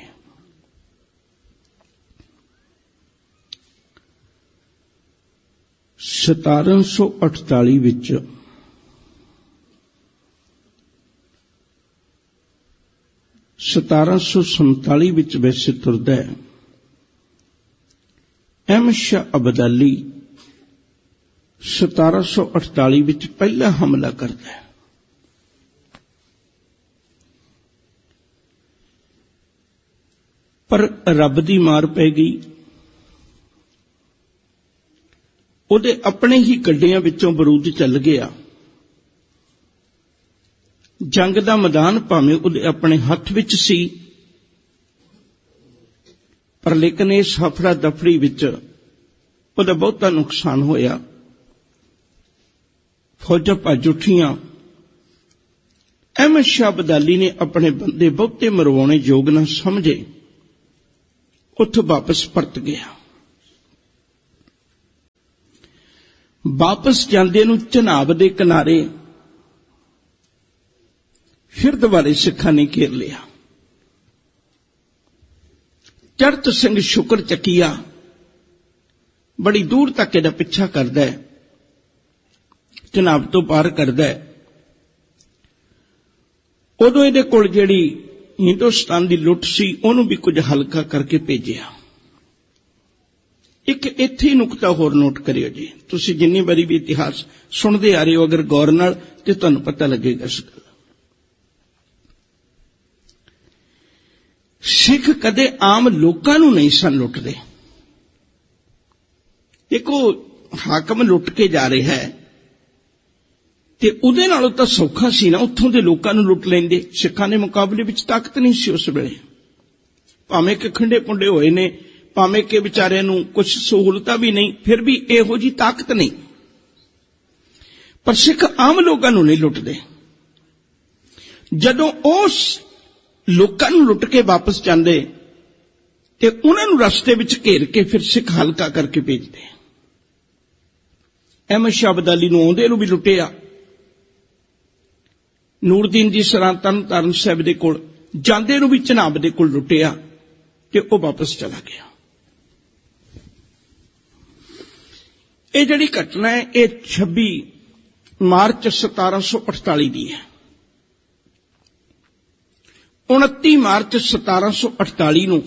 सतारह सौ अठताली विच सतारह सौ संताली विच वैसे तुरदा है। अहमद शाह अब्दाली सतारह सौ अठताली विच पहला हमला करता है। पर रब दी मार पै गई, ਉਹਦੇ ਆਪਣੇ ਹੀ ਗੱਡਿਆਂ ਵਿੱਚੋਂ ਬਰੂਦ ਚੱਲ ਗਿਆ। ਜੰਗ ਦਾ ਮੈਦਾਨ ਭਾਵੇਂ ਉਹਦੇ ਆਪਣੇ ਹੱਥ ਵਿੱਚ ਸੀ, ਪਰ ਲੇਕਿਨ ਇਸ ਹਫੜਾ ਦਫੜੀ ਵਿੱਚ ਉਹਦਾ ਬਹੁਤਾ ਨੁਕਸਾਨ ਹੋਇਆ। ਫੌਜਾਂ ਭੱਜ ਉੱਠੀਆਂ। ਅਹਿਮਦ ਸ਼ਾਹ ਅਬਦਾਲੀ ਨੇ ਆਪਣੇ ਬੰਦੇ ਬਹੁਤੇ ਮਰਵਾਉਣੇ ਯੋਗ ਨਾ ਸਮਝੇ, ਉੱਥੋਂ ਵਾਪਸ ਪਰਤ ਗਿਆ। ਵਾਪਸ ਜਾਂਦੇ ਨੂੰ ਝਨਾਬ ਦੇ ਕਿਨਾਰੇ ਫਿਰ ਦੁਬਾਰੇ ਸਿੱਖਾਂ ਨੇ ਘੇਰ ਲਿਆ। ਚੜ੍ਹਤ ਸਿੰਘ ਸ਼ੁਕਰ ਚੱਕੀਆ ਬੜੀ ਦੂਰ ਤੱਕ ਇਹਦਾ ਪਿੱਛਾ ਕਰਦਾ ਹੈ, ਝਨਾਬ ਤੋਂ ਪਾਰ ਕਰਦਾ ਹੈ। ਉਦੋਂ ਇਹਦੇ ਕੋਲ ਜਿਹੜੀ ਹਿੰਦੁਸਤਾਨ ਦੀ ਲੁੱਟ ਸੀ ਉਹਨੂੰ ਵੀ ਕੁਝ ਹਲਕਾ ਕਰਕੇ ਭੇਜਿਆ। ਇੱਕ ਇੱਥੇ ਹੀ ਨੁਕਤਾ ਹੋਰ ਨੋਟ ਕਰਿਓ ਜੀ, ਤੁਸੀਂ ਜਿੰਨੀ ਵਾਰੀ ਵੀ ਇਤਿਹਾਸ ਸੁਣਦੇ ਆ ਰਹੇ ਹੋ ਅਗਰ ਗੌਰ ਨਾਲ ਤੇ ਤੁਹਾਨੂੰ ਪਤਾ ਲੱਗੇਗਾ ਇਸ ਗੱਲ। ਸਿੱਖ ਕਦੇ ਆਮ ਲੋਕਾਂ ਨੂੰ ਨਹੀਂ ਸਨ ਲੁੱਟਦੇ। ਦੇਖੋ ਹਾਕਮ ਲੁੱਟ ਕੇ ਜਾ ਰਿਹਾ ਹੈ ਤੇ ਉਹਦੇ ਨਾਲੋਂ ਤਾਂ ਸੌਖਾ ਸੀ ਨਾ ਉੱਥੋਂ ਦੇ ਲੋਕਾਂ ਨੂੰ ਲੁੱਟ ਲੈਂਦੇ। ਸਿੱਖਾਂ ਦੇ ਮੁਕਾਬਲੇ ਵਿੱਚ ਤਾਕਤ ਨਹੀਂ ਸੀ ਉਸ ਵੇਲੇ, ਭਾਵੇਂ ਕਿ ਖੰਡੇ ਪੁੰਡੇ ਹੋਏ ਨੇ, ਭਾਵੇਂ ਕਿ ਵਿਚਾਰਿਆਂ ਨੂੰ ਕੁਝ ਸਹੂਲਤਾਂ ਵੀ ਨਹੀਂ, ਫਿਰ ਵੀ ਇਹੋ ਜੀ ਤਾਕਤ ਨਹੀਂ। ਪਰ ਸਿੱਖ ਆਮ ਲੋਕਾਂ ਨੂੰ ਨਹੀਂ ਲੁੱਟਦੇ। ਜਦੋਂ ਉਸ ਲੋਕਾਂ ਨੂੰ ਲੁੱਟ ਕੇ ਵਾਪਸ ਜਾਂਦੇ ਤੇ ਉਹਨਾਂ ਨੂੰ ਰਸਤੇ ਵਿੱਚ ਘੇਰ ਕੇ ਫਿਰ ਸਿੱਖ ਹਲਕਾ ਕਰਕੇ ਭੇਜਦੇ। ਅਹਿਮਦ ਸ਼ਾਹ ਅਬਦਾਲੀ ਨੂੰ ਆਉਂਦੇ ਨੂੰ ਵੀ ਲੁੱਟਿਆ, ਨੂਰਦੀਨ ਜੀ ਸਰਾਂ ਤਰਨ ਤਾਰਨ ਸਾਹਿਬ ਦੇ ਕੋਲ ਜਾਂਦੇ ਨੂੰ ਵੀ ਝਨਾਬ ਦੇ ਕੋਲ ਲੁੱਟਿਆ ਤੇ ਉਹ ਵਾਪਸ ਚਲਾ ਗਿਆ। ਇਹ ਜਿਹੜੀ ਘਟਨਾ ਹੈ ਇਹ ਛੱਬੀ ਮਾਰਚ ਸਤਾਰਾਂ ਸੌ ਅਠਤਾਲੀ ਦੀ ਹੈ। ਉਨੱਤੀ ਮਾਰਚ ਸਤਾਰਾਂ ਸੌ ਅਠਤਾਲੀ ਨੂੰ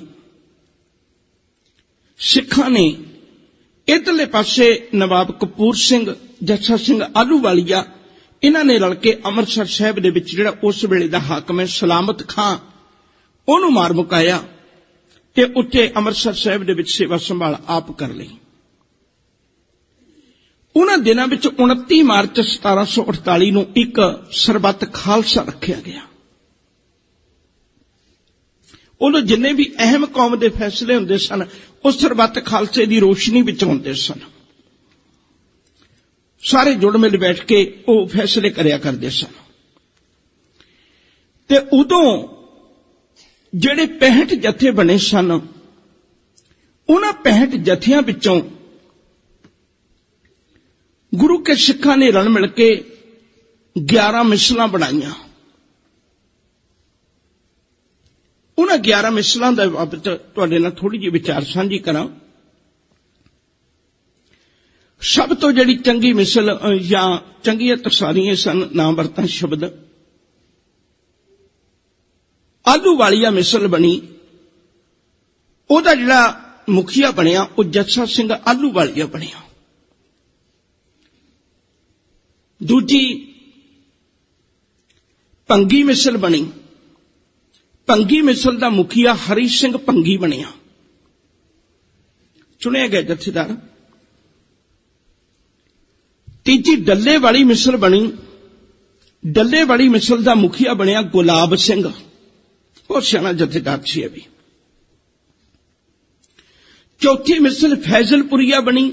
ਸਿੱਖਾਂ ਨੇ ਇੱਧਰਲੇ ਪਾਸੇ ਨਵਾਬ ਕਪੂਰ ਸਿੰਘ, ਜੱਸਾ ਸਿੰਘ ਆਹਲੂਵਾਲੀਆ, ਇਹਨਾਂ ਨੇ ਰਲ ਕੇ ਅੰਮ੍ਰਿਤਸਰ ਸਾਹਿਬ ਦੇ ਵਿੱਚ ਜਿਹੜਾ ਉਸ ਵੇਲੇ ਦਾ ਹਾਕਮ ਹੈ ਸਲਾਮਤ ਖਾਂ, ਉਹਨੂੰ ਮਾਰ ਮੁਕਾਇਆ ਤੇ ਉੱਥੇ ਅੰਮ੍ਰਿਤਸਰ ਸਾਹਿਬ ਦੇ ਵਿੱਚ ਸੇਵਾ ਸੰਭਾਲ ਆਪ ਕਰ ਲਈ। ਉਹਨਾਂ ਦਿਨਾਂ ਵਿੱਚ ਉਨੱਤੀ ਮਾਰਚ ਸਤਾਰਾਂ ਸੌ ਅਠਤਾਲੀ ਨੂੰ ਇੱਕ ਸਰਬੱਤ ਖਾਲਸਾ ਰੱਖਿਆ ਗਿਆ। ਉਦੋਂ ਜਿੰਨੇ ਵੀ ਅਹਿਮ ਕੌਮ ਦੇ ਫੈਸਲੇ ਹੁੰਦੇ ਸਨ ਉਹ ਸਰਬੱਤ ਖਾਲਸੇ ਦੀ ਰੋਸ਼ਨੀ ਵਿੱਚ ਹੁੰਦੇ ਸਨ। ਸਾਰੇ ਜੁੜ ਮਿਲ ਬੈਠ ਕੇ ਉਹ ਫੈਸਲੇ ਕਰਿਆ ਕਰਦੇ ਸਨ। ਤੇ ਉਦੋਂ ਜਿਹੜੇ ਪੈਂਹਠ ਜਥੇ ਬਣੇ ਸਨ, ਉਹਨਾਂ ਪੈਂਹਠ ਜਥਿਆਂ ਵਿੱਚੋਂ ਗੁਰੂ ਕੇ ਸਿੱਖਾਂ ਨੇ ਰਲ ਮਿਲ ਕੇ ਗਿਆਰਾਂ ਮਿਸਲਾਂ ਬਣਾਈਆਂ। ਉਹਨਾਂ ਗਿਆਰਾਂ ਮਿਸਲਾਂ ਦਾ ਬਾਬਤ ਤੁਹਾਡੇ ਨਾਲ ਥੋੜੀ ਜਿਹੀ ਵਿਚਾਰ ਸਾਂਝੀ ਕਰਾਂ। ਸਭ ਤੋਂ ਜਿਹੜੀ ਚੰਗੀ ਮਿਸਲ ਜਾਂ ਚੰਗੀਆਂ ਤਸਾਰੀਆਂ ਸਨ, ਨਾ ਵਰਤਾਂ ਸ਼ਬਦ, ਆਹਲੂਵਾਲੀਆ ਮਿਸਲ ਬਣੀ। ਉਹਦਾ ਜਿਹੜਾ ਮੁਖੀਆ ਬਣਿਆ ਉਹ ਜੱਸਾ ਸਿੰਘ ਆਹਲੂਵਾਲੀਆ ਬਣਿਆ। ਦੂਜੀ ਭੰਗੀ ਮਿਸਲ ਬਣੀ। ਭੰਗੀ ਮਿਸਲ ਦਾ ਮੁਖੀਆ ਹਰੀ ਸਿੰਘ ਭੰਗੀ ਬਣਿਆ, ਚੁਣਿਆ ਗਿਆ ਜਥੇਦਾਰ। ਤੀਜੀ ਡੱਲੇ ਵਾਲੀ ਮਿਸਲ ਬਣੀ। ਡੱਲੇ ਵਾਲੀ ਮਿਸਲ ਦਾ ਮੁਖੀਆ ਬਣਿਆ ਗੁਲਾਬ ਸਿੰਘ, ਬਹੁਤ ਸਿਆਣਾ ਜਥੇਦਾਰ ਸੀ ਇਹ ਵੀ। ਚੌਥੀ ਮਿਸਲ ਫੈਜ਼ਲਪੁਰੀਆ ਬਣੀ।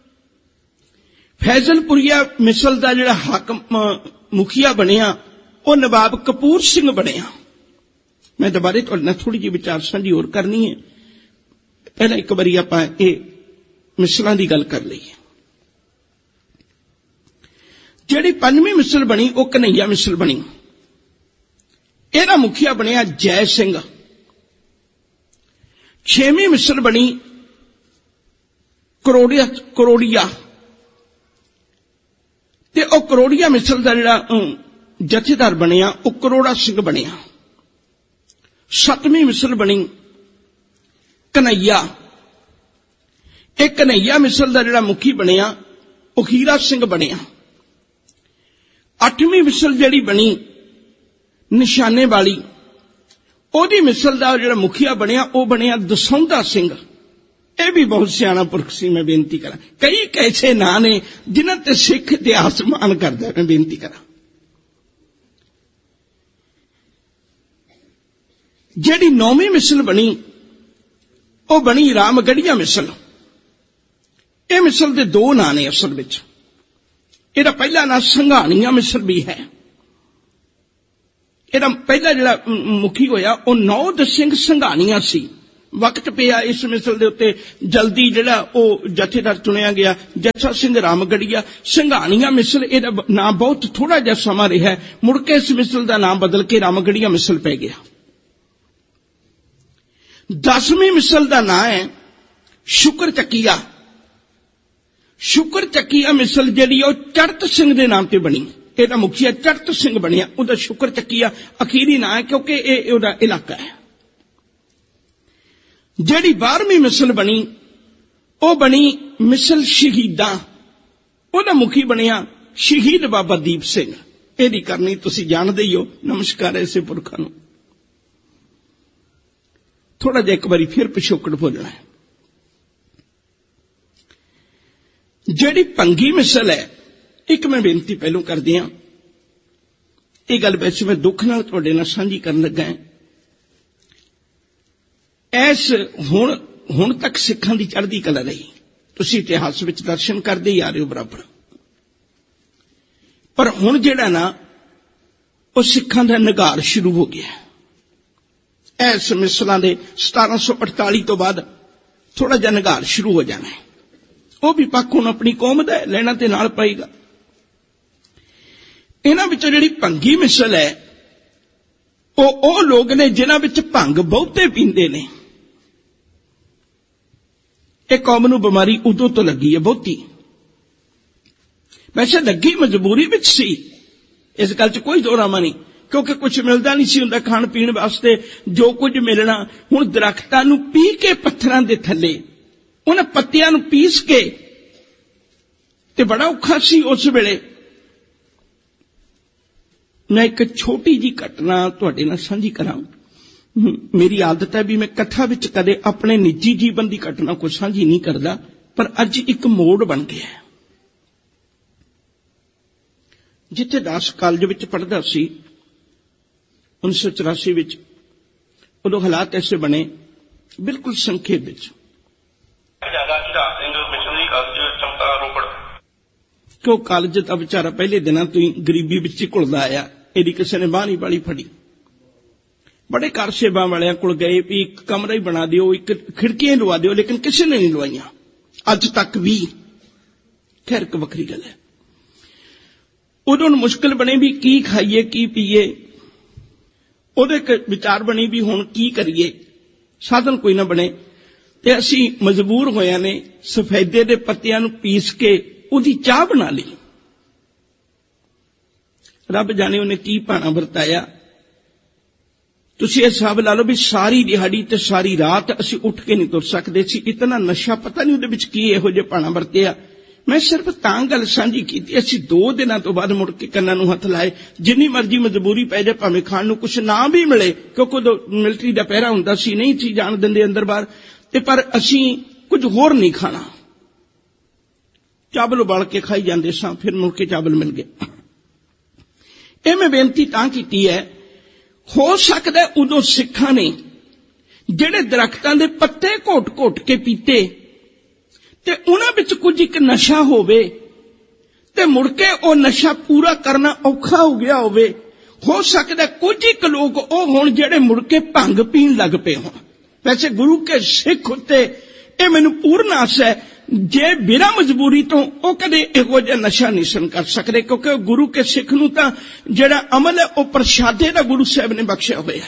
ਫੈਜ਼ਲਪੁਰੀਆ ਮਿਸਲ ਦਾ ਜਿਹੜਾ ਹਾਕਮ ਮੁਖੀਆ ਬਣਿਆ ਉਹ ਨਵਾਬ ਕਪੂਰ ਸਿੰਘ ਬਣਿਆ। ਮੈਂ ਦੁਬਾਰੇ ਤੁਹਾਡੇ ਨਾਲ ਥੋੜੀ ਜਿਹੀ ਵਿਚਾਰ ਸਾਂਝੀ ਹੋਰ ਕਰਨੀ ਹੈ। ਪਹਿਲਾਂ ਇੱਕ ਵਾਰੀ ਆਪਾਂ ਇਹ ਮਿਸਲਾਂ ਦੀ ਗੱਲ ਕਰ ਲਈਏ। ਜਿਹੜੀ ਪੰਜਵੀਂ ਮਿਸਲ ਬਣੀ ਉਹ ਕਨਈਆ ਮਿਸਲ ਬਣੀ। ਇਹਦਾ ਮੁਖੀਆ ਬਣਿਆ ਜੈ ਸਿੰਘ। ਛੇਵੀਂ ਮਿਸਲ ਬਣੀ ਕਰੋੜੀਆ ਕਰੋੜੀਆ ਤੇ ਉਹ ਕਰੋੜੀਆ ਮਿਸਲ ਦਾ ਜਿਹੜਾ ਜਥੇਦਾਰ ਬਣਿਆ ਉਹ ਕਰੋੜਾ ਸਿੰਘ ਬਣਿਆ। ਸੱਤਵੀਂ ਮਿਸਲ ਬਣੀ ਕਨਈਆ। ਇਹ ਕਨਈਆ ਮਿਸਲ ਦਾ ਜਿਹੜਾ ਮੁਖੀ ਬਣਿਆ ਉਹ ਹੀਰਾ ਸਿੰਘ ਬਣਿਆ। ਅੱਠਵੀਂ ਮਿਸਲ ਜਿਹੜੀ ਬਣੀ ਨਿਸ਼ਾਨੇ ਵਾਲੀ, ਉਹਦੀ ਮਿਸਲ ਦਾ ਜਿਹੜਾ ਮੁਖੀਆ ਬਣਿਆ ਉਹ ਬਣਿਆ ਦਸੌਂਧਾ ਸਿੰਘ। ਇਹ ਵੀ ਬਹੁਤ ਸਿਆਣਾ ਪੁਰਖ ਸੀ। ਮੈਂ ਬੇਨਤੀ ਕਰਾਂ, ਕਈ ਕੈਸੇ ਨਾਂ ਨੇ ਜਿਨ੍ਹਾਂ ਤੇ ਸਿੱਖ ਇਤਿਹਾਸ ਮਾਣ ਕਰਦਾ। ਮੈਂ ਬੇਨਤੀ ਕਰਾਂ, ਜਿਹੜੀ ਨੌਵੀਂ ਮਿਸਲ ਬਣੀ ਉਹ ਬਣੀ ਰਾਮਗੜੀਆ ਮਿਸਲ। ਇਹ ਮਿਸਲ ਦੇ ਦੋ ਨਾਂ ਨੇ ਅਸਲ ਵਿੱਚ। ਇਹਦਾ ਪਹਿਲਾ ਨਾਂ ਸੰਘਾਣੀਆਂ ਮਿਸਲ ਵੀ ਹੈ। ਇਹਦਾ ਪਹਿਲਾ ਜਿਹੜਾ ਮੁਖੀ ਹੋਇਆ ਉਹ ਨੌਦ ਸਿੰਘ ਸੰਘਾਣੀਆਂ ਸੀ। वक्त पिया इस मिसल दे उत्ते जल्दी जिहड़ा ओ जथेदार चुनिया गया जस्सा सिंह रामगढ़िया। संघाणिया मिसल इहदा नाम बहुत थोड़ा जिहा समा रहा, मुड़ के इस मिसल का नाम बदल के रामगढ़िया मिसल पै गया। दसवीं मिसल का नाम है शुकर चक्कीया। शुकर चक्कीया मिसल जिहड़ी ओ चड़त सिंह के नाम से बनी, इहदा मुखिया चड़त सिंह बनिया, उहदा शुकर चक्कीया अखीरी नाम है क्योंकि यह उहदा इलाका है। जिहड़ी बारहवीं मिसल बनी ओ बनी मिसल शहीदां, उहदा मुखी बनिया शहीद बाबा दीप सिंह। इहदी करनी तुसीं जाणदे ही हो, नमस्कार ऐसे पुरखां नूं। थोड़ा जिहा एक बारी फिर पिछोकड़ बोलना है। जिहड़ी भंगी मिसल है, एक मैं बेनती पहलों कर दियां, ये गल वैसे मैं दुख नाल तुहाडे नाल साझी करन लगा है। ऐस हुण हुण तक सिखां दी चढ़दी कला रही, तुसीं इतिहास विच दर्शन करदे ही आ रहे हो बराबर, पर हुण जिहड़ा ना वो सिखां दा निगार शुरू हो गया। ऐस मिसलां दे सतारां सौ अड़ताली तो बाद थोड़ा जिहा निगार शुरू हो जाना है। वो भी पक्ष हुण अपनी कौम दा लेना ते नाल पएगा। इन्हां विच जिहड़ी भंगी मिसल है वो ओ लोग ने जिन्हां विच भंग बहुते पींदे ने। ये कौम नूं बीमारी उदों तो लगी है बहुती, वैसे लगी मजबूरी विच सी, इस गल च कोई दोरामा नहीं, क्योंकि कुछ मिलता नहीं सी हुंदा खाण पीण वास्ते। जो कुछ मिलना हुण दरख्तां नूं पी के पत्थरां दे थल्ले उन्हां पत्तियां नूं पीस के ते बड़ा औखा सी उस वेले। मैं एक छोटी जी घटना तुहाडे नाल साझी करां। मेरी आदत है भी मैं कथा विच कदे अपने निजी जीवन की घटना को साझी नहीं करता, पर अज एक मोड़ बन गया है। जिथे दास कॉलेज विच पढ़दा सी उन्नीस सौ चौरासी विच, उदों हालात ऐसे बने बिल्कुल संखेप विच कि वह कॉलेज का बेचारा पहले दिनों तो ही गरीबी विच ही घुलदा आया। यदि किसी ने बाह नहीं बाली फड़ी, बड़े कार सेवा वालियां कोल गए भी एक कमरा ही बना दिओ, एक खिड़कियां लवा दिओ, लेकिन किसी ने नहीं लवाइयां अज तक भी। खैर एक वखरी गल है। उदों मुश्किल बने भी की खाइए की पीए, उहदे विचार बनी भी हुण की करिए, साधन कोई ना बने, ते असीं मजबूर होया ने सफेदे दे पत्तियां नूं पीस के उहदी चाह बना ली। रब जाने उन्हें की भाना वरताया। तुसीं हिसाब ला लो भी सारी दिहाड़ी ते सारी रात असीं उठ के नहीं तुर सकदे सी, इतना नशा पता नहीं उहदे विच की इहो जिहा भाना वरतिया। मैं सिर्फ तां गल साझी कीती, असीं दो दिनां तो बाद मुड़ के कन्नां नूं हथ लाए, जिन्नी मर्जी मजबूरी पै जाए, भावें खाण नूं कुछ ना भी मिले, क्योंकि उदों मिलटरी दा पहरा हुंदा सी, नहीं सी जाण दिंदे अंदर बाहर, ते पर असीं कुछ होर नहीं खाना। चावल उबाल के खाई जांदे सां, फिर मुड़ के चावल मिल गए। ਇਹ मैं बेनती तां कीती है, हो सकदा उदों सिखां ने ਜਿਹੜੇ दरख्तां दे पत्ते घोट घोट के पीते ते उन्हां विच कुछ एक नशा होवे ते मुड़ के ਉਹ नशा पूरा करना औखा हो गया होवे। हो सकदा कुछ एक लोग ਉਹ होण ਜਿਹੜੇ मुड़ के भंग पीण लग पे होण। वैसे गुरु के सिख उत्ते ਇਹ ਮੈਨੂੰ पूर्ण आस है, जे बिना मजबूरी तो वह कदे इहो जिहा नशा नहीं सन कर सकते, क्योंकि गुरु के सिख नूं तां जिहड़ा अमल है वह प्रशादे दा गुरु साहब ने बख्शिया होया।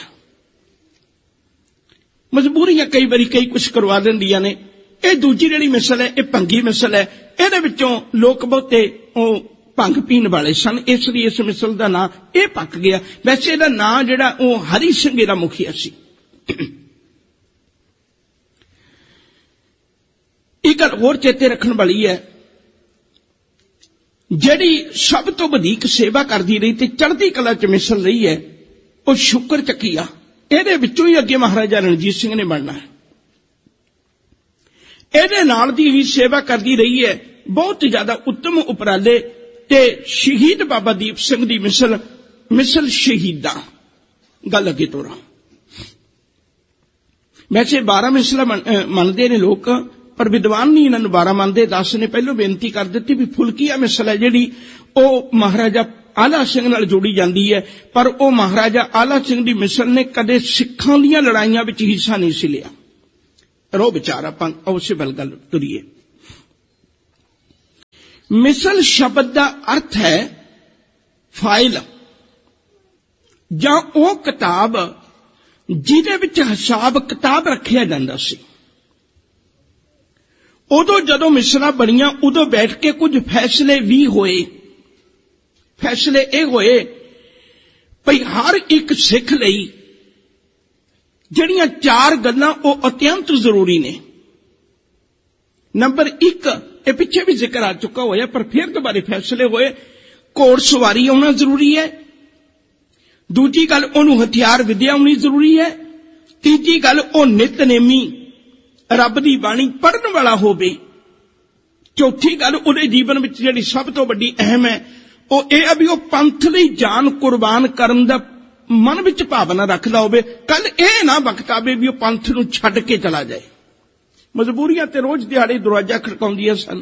मजबूरियां कई बारी कई कुछ करवा दिंदियां ने। यह दूजी जिहड़ी मिसल है, यह भंगी मिसल है, इहदे विचों लोक बहुते ओह भंग पीण वाले सन, इसलिए इस मिसल दा नां यह पक गया। वैसे इहदा नां जिहड़ा ओह हरी ਸਿੰਘ दा मुखिया सी। एक गल होर चेते रखण वाली है, जिहड़ी सब तो वधीक सेवा करदी रही ते चढ़दी कला च मिसल रही है, वह शुकर चक्कीया। इहदे विचों ही अगे महाराजा रणजीत सिंह ने बनना है। इहदे नाल दी ही सेवा करदी रही है बहुत ज्यादा उत्तम उपराले ते शहीद बाबा दीप सिंह दी मिसल मिसल शहीदां। गल अगे तोरां। वैसे बारह मिसलां मनदे ने लोग, पर विद्वान नहीं इन्हां नूं बारह मनदे। दास ने पहलों बेनती कर दी भी फुलकिया मिसल है जिहड़ी ਉਹ महाराजा आला सिंह नाल जोड़ी जाती है, पर ਉਹ महाराजा आला सिंह की मिसल ने कदे सिखां दीआं लड़ाइयां विच हिस्सा नहीं सी लिया। रो विचार आपां उसे वल गल तुरीए। मिसल शब्द का अर्थ है फाइल जां ओ किताब जिहदे विच हिसाब किताब रखिया जांदा सी। उदों जदों मिसलां बनियां उदों बैठ के कुछ फैसले भी होए। फैसले ये होए भई हर एक सिख लई जिहड़ियां चार गल्लां ओ अत्यंत जरूरी ने। नंबर एक, ये पिछे भी जिक्र आ चुका होया पर फिर दोबारे फैसले होए, घोड़ सवारी आना जरूरी है। दूजी गल ओनू हथियार विद्या आनी जरूरी है। तीजी गल ओ नितनेमी रब दी बाणी पढ़न वाला होवे। चौथी गल उहदे जीवन विच जिहड़ी सब तो वड्डी अहम है ओ इह भी ओ पंथ लई जान कुर्बान करन दा मन विच भावना रखदा होवे। कल इह ना वक्त आवे भी ओ पंथ नूं छड्ड के चला जाए। मजबूरियां ते रोज दिहाड़े दरवाजा खड़काउंदियां सन।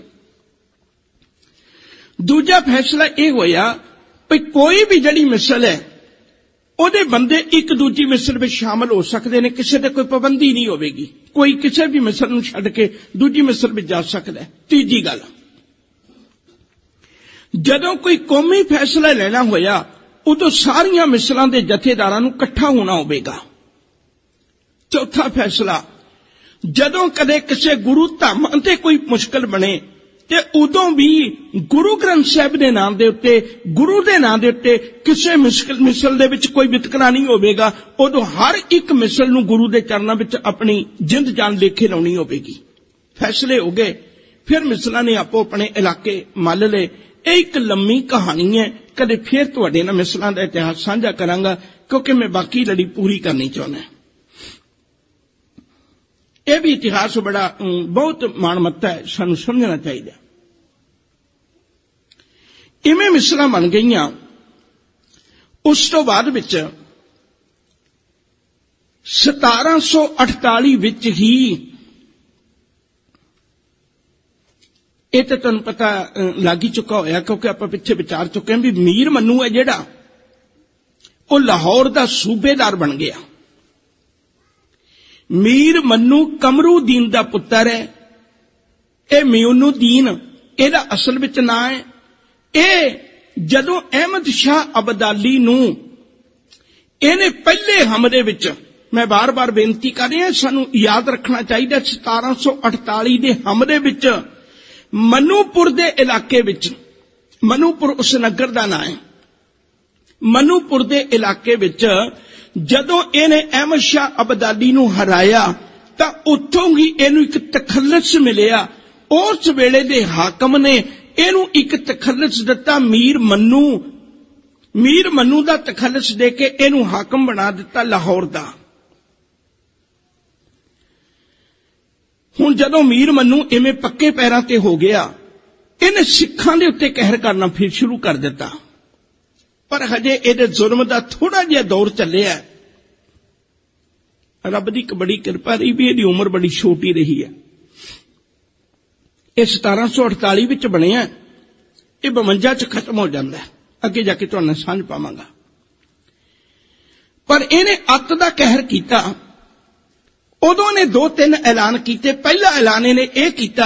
दूजा फैसला यह होया कि कोई भी जिहड़ी मिसल है ਉਹਦੇ ਬੰਦੇ ਇੱਕ ਦੂਜੀ ਮਿਸਲ ਵਿੱਚ ਸ਼ਾਮਲ ਹੋ ਸਕਦੇ ਨੇ, ਕਿਸੇ ਤੇ ਕੋਈ ਪਾਬੰਦੀ ਨਹੀਂ ਹੋਵੇਗੀ। ਕੋਈ ਕਿਸੇ ਵੀ ਮਿਸਲ ਨੂੰ ਛੱਡ ਕੇ ਦੂਜੀ ਮਿਸਲ ਵਿੱਚ ਜਾ ਸਕਦਾ ਹੈ। ਤੀਜੀ ਗੱਲ, ਜਦੋਂ ਕੋਈ ਕੌਮੀ ਫੈਸਲਾ ਲੈਣਾ ਹੋਇਆ ਉਦੋਂ ਸਾਰੀਆਂ ਮਿਸਲਾਂ ਦੇ ਜਥੇਦਾਰਾਂ ਨੂੰ ਇਕੱਠਾ ਹੋਣਾ ਹੋਵੇਗਾ। ਚੌਥਾ ਫੈਸਲਾ, ਜਦੋਂ ਕਦੇ ਕਿਸੇ ਗੁਰੂ ਧਾਮਾਂ ਤੇ ਕੋਈ ਮੁਸ਼ਕਲ ਬਣੇ ਤੇ ਉਦੋਂ ਵੀ ਗੁਰੂ ਗ੍ਰੰਥ ਸਾਹਿਬ ਦੇ ਨਾਮ ਦੇ ਉੱਤੇ, ਗੁਰੂ ਦੇ ਨਾਮ ਦੇ ਉੱਤੇ ਕਿਸੇ ਮਿਸਲ ਮਿਸਲ ਦੇ ਵਿੱਚ ਕੋਈ ਵਿਤਕਰਾ ਨਹੀਂ ਹੋਵੇਗਾ। ਉਦੋਂ ਹਰ ਇੱਕ ਮਿਸਲ ਨੂੰ ਗੁਰੂ ਦੇ ਚਰਨਾਂ ਵਿੱਚ ਆਪਣੀ ਜਿੰਦ ਜਾਨ ਲੇਖੇ ਲਾਉਣੀ ਹੋਵੇਗੀ। ਫੈਸਲੇ ਹੋ ਗਏ, ਫਿਰ ਮਿਸਲਾਂ ਨੇ ਆਪੋ ਆਪਣੇ ਇਲਾਕੇ ਮੱਲ ਲਏ। ਇਹ ਇੱਕ ਲੰਮੀ ਕਹਾਣੀ ਹੈ, ਕਦੇ ਫਿਰ ਤੁਹਾਡੇ ਨਾਲ ਮਿਸਲਾਂ ਦਾ ਇਤਿਹਾਸ ਸਾਂਝਾ ਕਰਾਂਗਾ ਕਿਉਂਕਿ ਮੈਂ ਬਾਕੀ ਲੜੀ ਪੂਰੀ ਕਰਨੀ ਚਾਹੁੰਦਾ। ਇਹ ਵੀ ਇਤਿਹਾਸ ਬੜਾ ਬਹੁਤ ਮਾਣਮੱਤਾ ਹੈ, ਸਾਨੂੰ ਸਮਝਣਾ ਚਾਹੀਦਾ। ਇਵੇਂ ਮਿਸਲਾਂ ਬਣ ਗਈਆਂ। ਉਸ ਤੋਂ ਬਾਅਦ ਵਿੱਚ ਸਤਾਰਾਂ ਸੌ ਅਠਤਾਲੀ ਵਿੱਚ ਹੀ, ਇਹ ਤਾਂ ਤੁਹਾਨੂੰ ਪਤਾ ਲੱਗ ਹੀ ਚੁੱਕਾ ਹੋਇਆ ਕਿਉਂਕਿ ਆਪਾਂ ਪਿੱਛੇ ਵਿਚਾਰ ਚੁੱਕੇ ਹਾਂ ਵੀ ਮੀਰ ਮੰਨੂ ਹੈ ਜਿਹੜਾ ਉਹ ਲਾਹੌਰ ਦਾ ਸੂਬੇਦਾਰ ਬਣ ਗਿਆ। ਮੀਰ ਮੰਨੂ ਕਮਰੂਦੀਨ ਦਾ ਪੁੱਤਰ ਹੈ। ਇਹ ਮਿਊਨੁਦੀਨ ਇਹਦਾ ਅਸਲ ਵਿੱਚ ਨਾਂ ਹੈ। ਇਹ ਜਦੋਂ ਅਹਿਮਦ ਸ਼ਾਹ ਅਬਦਾਲੀ ਨੂੰ ਇਹਨੇ ਪਹਿਲੇ ਹਮਲੇ ਵਿੱਚ, ਮੈਂ ਬਾਰ-ਬਾਰ ਬੇਨਤੀ ਕਰ ਰਿਹਾ ਸਾਨੂੰ ਯਾਦ ਰੱਖਣਾ ਚਾਹੀਦਾ, ਸਤਾਰਾਂ ਸੌ ਅਠਤਾਲੀ ਦੇ ਹਮਲੇ ਵਿੱਚ ਮਨੂਪੁਰ ਦੇ ਇਲਾਕੇ ਵਿੱਚ, ਮਨੂਪੁਰ ਉਸ ਨਗਰ ਦਾ ਨਾਂ ਹੈ, ਮਨੂਪੁਰ ਦੇ ਇਲਾਕੇ ਵਿੱਚ ਜਦੋਂ ਇਹਨੇ ਅਹਿਮਦ ਸ਼ਾਹ ਅਬਦਾਲੀ ਨੂੰ ਹਰਾਇਆ ਤਾਂ ਉੱਥੋਂ ਹੀ ਇਹਨੂੰ ਇੱਕ ਤਖੱਲਸ ਮਿਲਿਆ। ਉਸ ਵੇਲੇ ਦੇ ਹਾਕਮ ਨੇ ਇਹਨੂੰ ਇੱਕ ਤਖੱਲਸ ਦਿੱਤਾ, ਮੀਰ ਮੰਨੂ। ਮੀਰ ਮੰਨੂ ਦਾ ਤਖੱਲਸ ਦੇ ਕੇ ਇਹਨੂੰ ਹਾਕਮ ਬਣਾ ਦਿੱਤਾ ਲਾਹੌਰ ਦਾ। ਹੁਣ ਜਦੋਂ ਮੀਰ ਮੰਨੂ ਇਵੇਂ ਪੱਕੇ ਪੈਰਾਂ ਤੇ ਹੋ ਗਿਆ, ਇਹਨੇ ਸਿੱਖਾਂ ਦੇ ਉੱਤੇ ਕਹਿਰ ਕਰਨਾ ਫਿਰ ਸ਼ੁਰੂ ਕਰ ਦਿੱਤਾ। ਪਰ ਹਜੇ ਇਹਦੇ ਜ਼ੁਲਮ ਦਾ ਥੋੜਾ ਜਿਹਾ ਦੌਰ ਚੱਲਿਆ। ਰੱਬ ਦੀ ਇੱਕ ਬੜੀ ਕਿਰਪਾ ਰਹੀ ਵੀ ਇਹਦੀ ਉਮਰ ਬੜੀ ਛੋਟੀ ਰਹੀ ਹੈ। ਇਹ ਸਤਾਰਾਂ ਸੌ ਅਠਤਾਲੀ ਵਿੱਚ ਬਣਿਆ, ਇਹ ਬਵੰਜਾ ਚ ਖਤਮ ਹੋ ਜਾਂਦਾ। ਅੱਗੇ ਜਾ ਕੇ ਤੁਹਾਨੂੰ ਸਮਝ ਪਾਵਾਂਗਾ। ਪਰ ਇਹਨੇ ਅੱਤ ਦਾ ਕਹਿਰ ਕੀਤਾ। ਉਦੋਂ ਨੇ ਦੋ ਤਿੰਨ ਐਲਾਨ ਕੀਤੇ। ਪਹਿਲਾ ਐਲਾਨ ਇਹਨੇ ਇਹ ਕੀਤਾ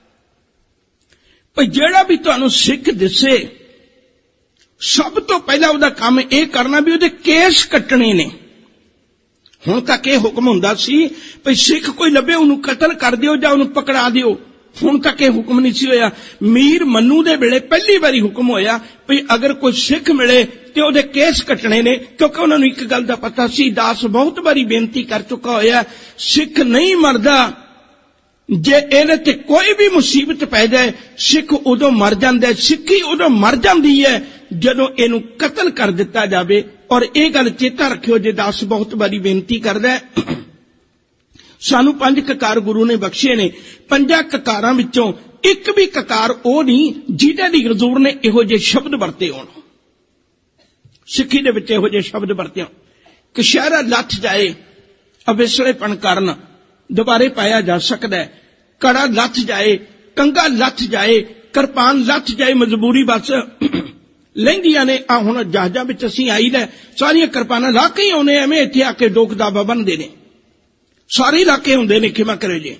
ਕਿ ਜਿਹੜਾ ਵੀ ਤੁਹਾਨੂੰ ਸਿੱਖ ਦਿਸੇ ਸਭ ਤੋਂ ਪਹਿਲਾਂ ਉਹਦਾ ਕੰਮ ਇਹ ਕਰਨਾ ਵੀ ਉਹਦੇ ਕੇਸ ਕੱਟਣੇ ਨੇ। ਹੁਣ ਤੱਕ ਇਹ ਹੁਕਮ ਹੁੰਦਾ ਸੀ ਵੀ ਸਿੱਖ ਕੋਈ ਲੱਭੇ ਉਹਨੂੰ ਕਤਲ ਕਰ ਦਿਓ ਜਾਂ ਉਹਨੂੰ ਪਕੜਾ ਦਿਓ। ਹੁਣ ਤੱਕ ਇਹ ਹੁਕਮ ਨਹੀਂ ਸੀ ਹੋਇਆ। ਮੀਰ ਮੰਨੂ ਦੇ ਵੇਲੇ ਪਹਿਲੀ ਵਾਰੀ ਹੁਕਮ ਹੋਇਆ ਵੀ ਅਗਰ ਕੋਈ ਸਿੱਖ ਮਿਲੇ ਤੇ ਉਹਦੇ ਕੇਸ ਕੱਟਣੇ ਨੇ, ਕਿਉਂਕਿ ਉਹਨਾਂ ਨੂੰ ਇੱਕ ਗੱਲ ਦਾ ਪਤਾ ਸੀ, ਦਾਸ ਬਹੁਤ ਵਾਰੀ ਬੇਨਤੀ ਕਰ ਚੁੱਕਾ ਹੋਇਆ, ਸਿੱਖ ਨਹੀਂ ਮਰਦਾ। ਜੇ ਇਹਦੇ ਤੇ ਕੋਈ ਵੀ ਮੁਸੀਬਤ ਪੈ ਜਾਏ ਸਿੱਖ ਉਦੋਂ ਮਰ ਜਾਂਦਾ। ਸਿੱਖੀ ਉਦੋਂ ਮਰ ਜਾਂਦੀ ਹੈ ਜਦੋਂ ਇਹਨੂੰ ਕਤਲ ਕਰ ਦਿੱਤਾ ਜਾਵੇ। ਔਰ ਇਹ ਗੱਲ ਚੇਤਾ ਰੱਖਿਓ, ਜੇ ਦਾਸ ਬਹੁਤ ਵਾਰੀ ਬੇਨਤੀ ਕਰਦਾ, ਸਾਨੂੰ ਪੰਜ ਕਕਾਰ ਗੁਰੂ ਨੇ ਬਖਸ਼ੇ ਨੇ। ਪੰਜਾਂ ਕਕਾਰਾਂ ਵਿੱਚੋਂ ਇੱਕ ਵੀ ਕਕਾਰ ਉਹ ਨਹੀਂ ਜਿਹਦੇ ਦੀ ਹਜ਼ੂਰ ਨੇ ਇਹੋ ਜਿਹੇ ਸ਼ਬਦ ਵਰਤੇ ਹੋਣ। ਸਿੱਖੀ ਦੇ ਵਿੱਚ ਇਹੋ ਜਿਹੇ ਸ਼ਬਦ ਵਰਤੇ ਹੋਣ। ਕਸ਼ਹਿਰਾ ਲੱਥ ਜਾਏ, ਅਵੇਸਲੇਪਣ ਕਾਰਨ ਦੁਬਾਰੇ ਪਾਇਆ ਜਾ ਸਕਦਾ ਹੈ। ਕੜਾ ਲੱਥ ਜਾਏ, ਕੰਗਾ ਲੱਥ ਜਾਏ, ਕਿਰਪਾਨ ਲੱਥ ਜਾਏ, ਮਜਬੂਰੀ ਬਸ ਲਹਿੰਦੀਆਂ ਨੇ। ਆ ਹੁਣ ਜਹਾਜ਼ਾਂ ਵਿੱਚ ਅਸੀਂ ਆਈ ਲੈ, ਸਾਰੀਆਂ ਕਿਰਪਾਨਾਂ ਲਾ ਕੇ ਹੀ ਆਉਨੇ, ਐਵੇਂ ਇੱਥੇ ਆ ਕੇ ਡੋਕ ਦਾਬਾ ਬੰਨਦੇ ਨੇ। ਸਾਰੇ ਇਲਾਕੇ ਹੁੰਦੇ ਨੇ ਖਿਮਾ ਕਰੇ ਜੇ।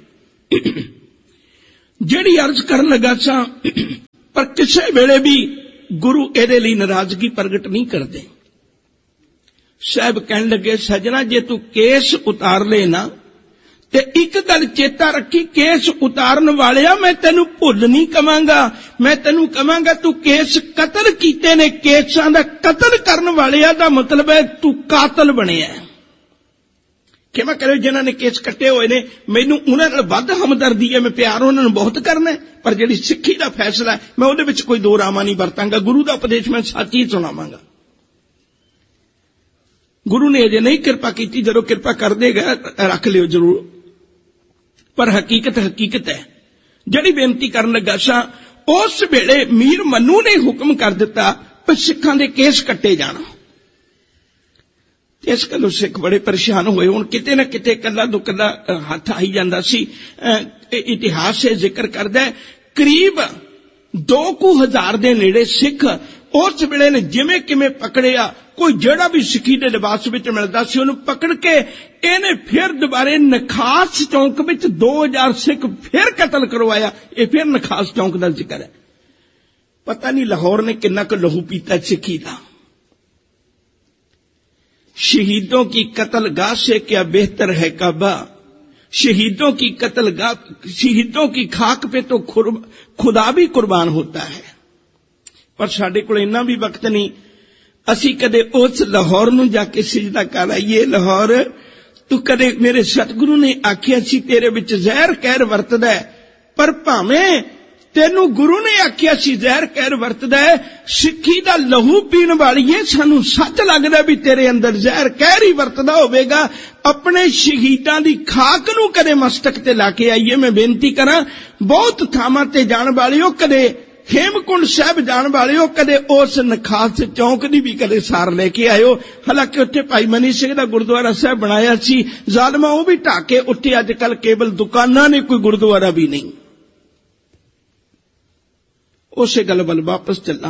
ਜਿਹੜੀ ਅਰਜ਼ ਕਰਨ ਲੱਗਾ ਸਾਂ, ਪਰ ਕਿਸੇ ਵੇਲੇ ਵੀ ਗੁਰੂ ਇਹਦੇ ਲਈ ਨਾਰਾਜ਼ਗੀ ਪ੍ਰਗਟ ਨਹੀਂ ਕਰਦੇ। ਸਾਹਿਬ ਕਹਿਣ ਲੱਗੇ, ਸਜਣਾ ਜੇ ਤੂੰ ਕੇਸ ਉਤਾਰ ਲੈ ਨਾ ਤੇ ਇੱਕ ਗੱਲ ਚੇਤਾ ਰੱਖੀ, ਕੇਸ ਉਤਾਰਨ ਵਾਲਿਆ ਮੈਂ ਤੈਨੂੰ ਭੁੱਲ ਨਹੀਂ ਕਵਾਂਗਾ, ਮੈਂ ਤੈਨੂੰ ਕਵਾਂਗਾ ਤੂੰ ਕੇਸ ਕਤਲ ਕੀਤੇ ਨੇ। ਕੇਸਾਂ ਦਾ ਕਤਲ ਕਰਨ ਵਾਲਿਆ ਦਾ ਮਤਲਬ ਹੈ ਤੂੰ ਕਾਤਲ ਬਣਿਆ। ਕਿਵੇਂ ਕਰੇ ਜਿਨ੍ਹਾਂ ਨੇ ਕੇਸ ਕੱਟੇ ਹੋਏ ਨੇ, ਮੈਨੂੰ ਉਹਨਾਂ ਨਾਲ ਵੱਧ ਹਮਦਰਦੀ ਹੈ, ਮੈਂ ਪਿਆਰ ਉਹਨਾਂ ਨੂੰ ਬਹੁਤ ਕਰਨਾ, ਪਰ ਜਿਹੜੀ ਸਿੱਖੀ ਦਾ ਫੈਸਲਾ ਹੈ ਮੈਂ ਉਹਦੇ ਵਿੱਚ ਕੋਈ ਦੋ ਰਾਵਾਂ ਨਹੀਂ ਵਰਤਾਂਗਾ। ਗੁਰੂ ਦਾ ਉਪਦੇਸ਼ ਮੈਂ ਸੱਚ ਹੀ ਸੁਣਾਵਾਂਗਾ। ਗੁਰੂ ਨੇ ਅਜੇ ਨਹੀਂ ਕਿਰਪਾ ਕੀਤੀ, ਜਦੋਂ ਕਿਰਪਾ ਕਰ ਦੇਗਾ ਰੱਖ ਲਿਓ ਜ਼ਰੂਰ, ਪਰ ਹਕੀਕਤ ਹਕੀਕਤ ਹੈ। ਜਿਹੜੀ ਬੇਨਤੀ ਕਰਨ ਲੱਗਾ ਸਾਂ, ਉਸ ਵੇਲੇ ਮੀਰ ਮੰਨੂ ਨੇ ਹੁਕਮ ਕਰ ਦਿੱਤਾ ਕਿ ਸਿੱਖਾਂ ਦੇ ਕੇਸ ਕੱਟੇ ਜਾਣ। ਇਸ ਗੱਲੋਂ ਸਿੱਖ ਬੜੇ ਪਰੇਸ਼ਾਨ ਹੋਏ। ਹੁਣ ਕਿਤੇ ਨਾ ਕਿਤੇ ਕੱਲਾ ਦੋ ਕੱਲਾ ਹੱਥ ਆਈ ਜਾਂਦਾ ਸੀ। ਇਤਿਹਾਸ ਇਹ ਜ਼ਿਕਰ ਕਰਦਾ ਹੈ, ਕਰੀਬ ਦੋ ਕੁ ਹਜ਼ਾਰ ਦੇ ਨੇੜੇ ਸਿੱਖ ਉਸ ਵੇਲੇ ਨੇ ਜਿਵੇਂ ਕਿਵੇਂ ਪਕੜਿਆ। ਕੋਈ ਜਿਹੜਾ ਵੀ ਸਿੱਖੀ ਦੇ ਲਿਬਾਸ ਵਿੱਚ ਮਿਲਦਾ ਸੀ ਉਹਨੂੰ ਪਕੜ ਕੇ ਇਹਨੇ ਫਿਰ ਦੁਬਾਰੇ ਨਖਾਸ ਚੌਂਕ ਵਿੱਚ ਦੋ ਹਜ਼ਾਰ ਸਿੱਖ ਫਿਰ ਕਤਲ ਕਰਵਾਇਆ। ਇਹ ਫਿਰ ਨਖਾਸ ਚੌਂਕ ਦਾ ਜ਼ਿਕਰ ਹੈ। ਪਤਾ ਨਹੀਂ ਲਾਹੌਰ ਨੇ ਕਿੰਨਾ ਕੁ ਲਹੂ ਪੀਤਾ ਸਿੱਖੀ ਦਾ। शहीदों की कत्लगाह से क्या बेहतर है काबा, शहीदों की कत्लगाह, शहीदों की खाक पे तो खुदा भी कुर्बान होता है। पर साडे कोल इन्ना भी वक्त नहीं, असी कदे उस लाहौर नूं जाके सिजदा कर आईए। लाहौर तू कदे मेरे सतगुरु ने आखिया सी तेरे विच जहर कहर वरतदा है, पर भावें तेनू गुरु ने आखिया सी जहर कहर वरतदा है, सिक्खी दा लहू पीण वालीए सानू सच लगदा भी तेरे अंदर जहर कहर ही वरतदा होवेगा। अपने शहीदां दी खाक नू कदे मस्तक ते ला के आईए। मैं बेनती करां, बहुत थावां ते जाण वालिओ, कदे हेमकुंड साहब जाण वालिओ, कदे उस नखास चौंक दी भी कदे सार लेके आयो। हालांकि उत्थे भाई मनी सिंह दा गुरुद्वारा साहब बनाया सी, जालमा वो भी ढाके उत्थे अजकल केवल दुकानां ने, कोई गुरुद्वारा भी नहीं। उसे गल वल वापस चला।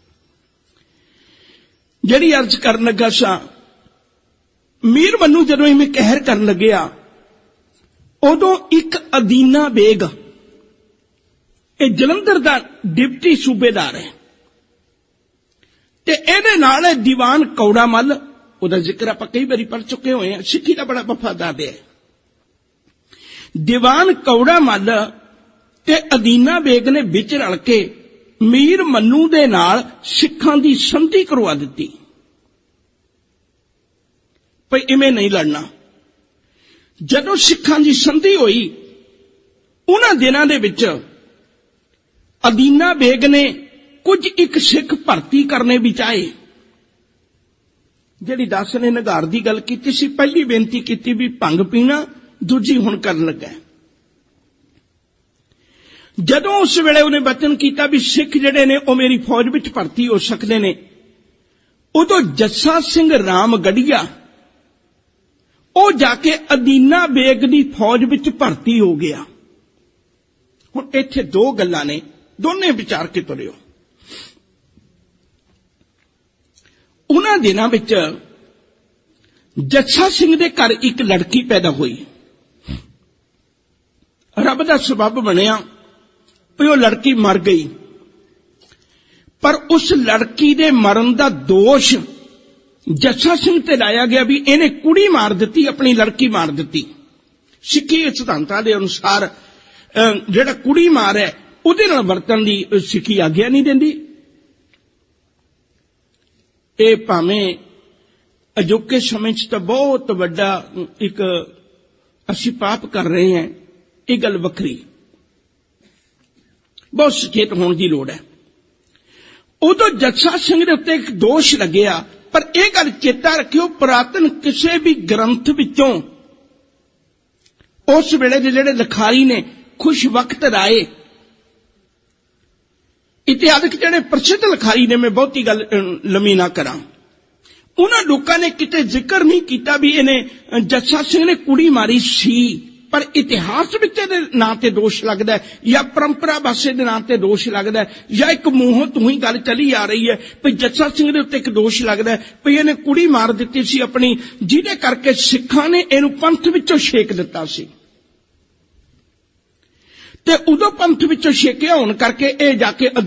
जिहड़ी अर्ज करन लगा सा, मीर मन्नू जदों इवें कहर करन लग्या, उदों एक अदीना बेग, ये जलंधर दा डिप्टी सूबेदार है, ते इहदे नाल दीवान कौड़ा मल, उहदा जिक्र आपां कई बारी पढ़ चुके होए हैं, सिक्खी दा बड़ा वफादार है। दीवान कौड़ा मल ते अदीना बेग ने विच रल के मीर मन्नू दे नाल सिखां दी संधि करवा दित्ती, पर इवें नहीं लड़ना। जदों सिखां दी संधि होई, उन्हां दिनां दे विच अदीना बेग ने कुछ एक सिख भर्ती करने भी चाहे। जिहड़ी दस ने नगार दी गल कीती सी, पहली बेनती कीती भी भंग पीना, दूजी हुण करन लगा। जदों उस वेले उन्हें वचन किया भी सिख जिहड़े ने वो मेरी फौज विच भर्ती हो सकते ने, उदों जस्सा सिंह रामगढ़िया वो जाके अदीना बेग दी फौज विच भर्ती हो गया। हुण इत्थे दो गल्लां ने, दोने विचार के तुरिओ। उन्हां दिनां विच जस्सा सिंह दे घर एक लड़की पैदा हुई। रब दा सबब बनिया वो लड़की मर गई, पर उस लड़की दे मरण दा दोष जस्सा सिंह ते लाया गया भी इन्हें कुड़ी मार दी, अपनी लड़की मार दी। सिक्खी सिद्धांतां दे अनुसार जिहड़ा कुड़ी मार है उहदे नाल वरतन दी सिक्खी आग्या नहीं देंदी। ये भावें अजोके समय च तां बहुत वड्डा एक असीं पाप कर रहे हैं, ये गल वखरी, बहुत सचेत होने की लोड़ है। उदों जस्सा सिंह दे उत्ते एक दोष लग्या, पर यह गल चेता रखियो, पुरातन किसी भी ग्रंथ विचों उस वेले दे जिहड़े लिखारी ने खुश वक्त राए, इतिहासक जिहड़े प्रसिद्ध लिखारी ने, मैं बहुती गल लम्मी ना करा, उन्हां लोकां ने किते जिक्र नहीं किया भी इन्हें जस्सा सिंह ने कुड़ी मारी सी। ਪਰ ਇਤਿਹਾਸ ਵਿੱਚ ਇਹਦੇ ਨਾਂ ਤੇ ਦੋਸ਼ ਲੱਗਦਾ ਹੈ, ਜਾਂ ਪਰੰਪਰਾ ਵਾਸੇ ਦੇ ਨਾਂ ਤੇ ਦੋਸ਼ ਲੱਗਦਾ ਹੈ, ਜਾਂ ਇੱਕ ਮੂੰਹੋਂ ਤੂੰ ਹੀ ਗੱਲ ਚੱਲੀ ਆ ਰਹੀ ਹੈ ਵੀ ਜੱਸਾ ਸਿੰਘ ਦੇ ਉੱਤੇ ਇੱਕ ਦੋਸ਼ ਲੱਗਦਾ ਹੈ ਵੀ ਇਹਨੇ ਕੁੜੀ ਮਾਰ ਦਿੱਤੀ ਸੀ ਆਪਣੀ, ਜਿਹਦੇ ਕਰਕੇ ਸਿੱਖਾਂ ਨੇ ਇਹਨੂੰ ਪੰਥ ਵਿੱਚੋਂ ਛੇਕ ਦਿੱਤਾ ਸੀ। ਤੇ ਉਦੋਂ ਪੰਥ ਵਿੱਚੋਂ ਛੇਕਿਆ ਹੋਣ ਕਰਕੇ ਇਹ ਜਾ ਕੇ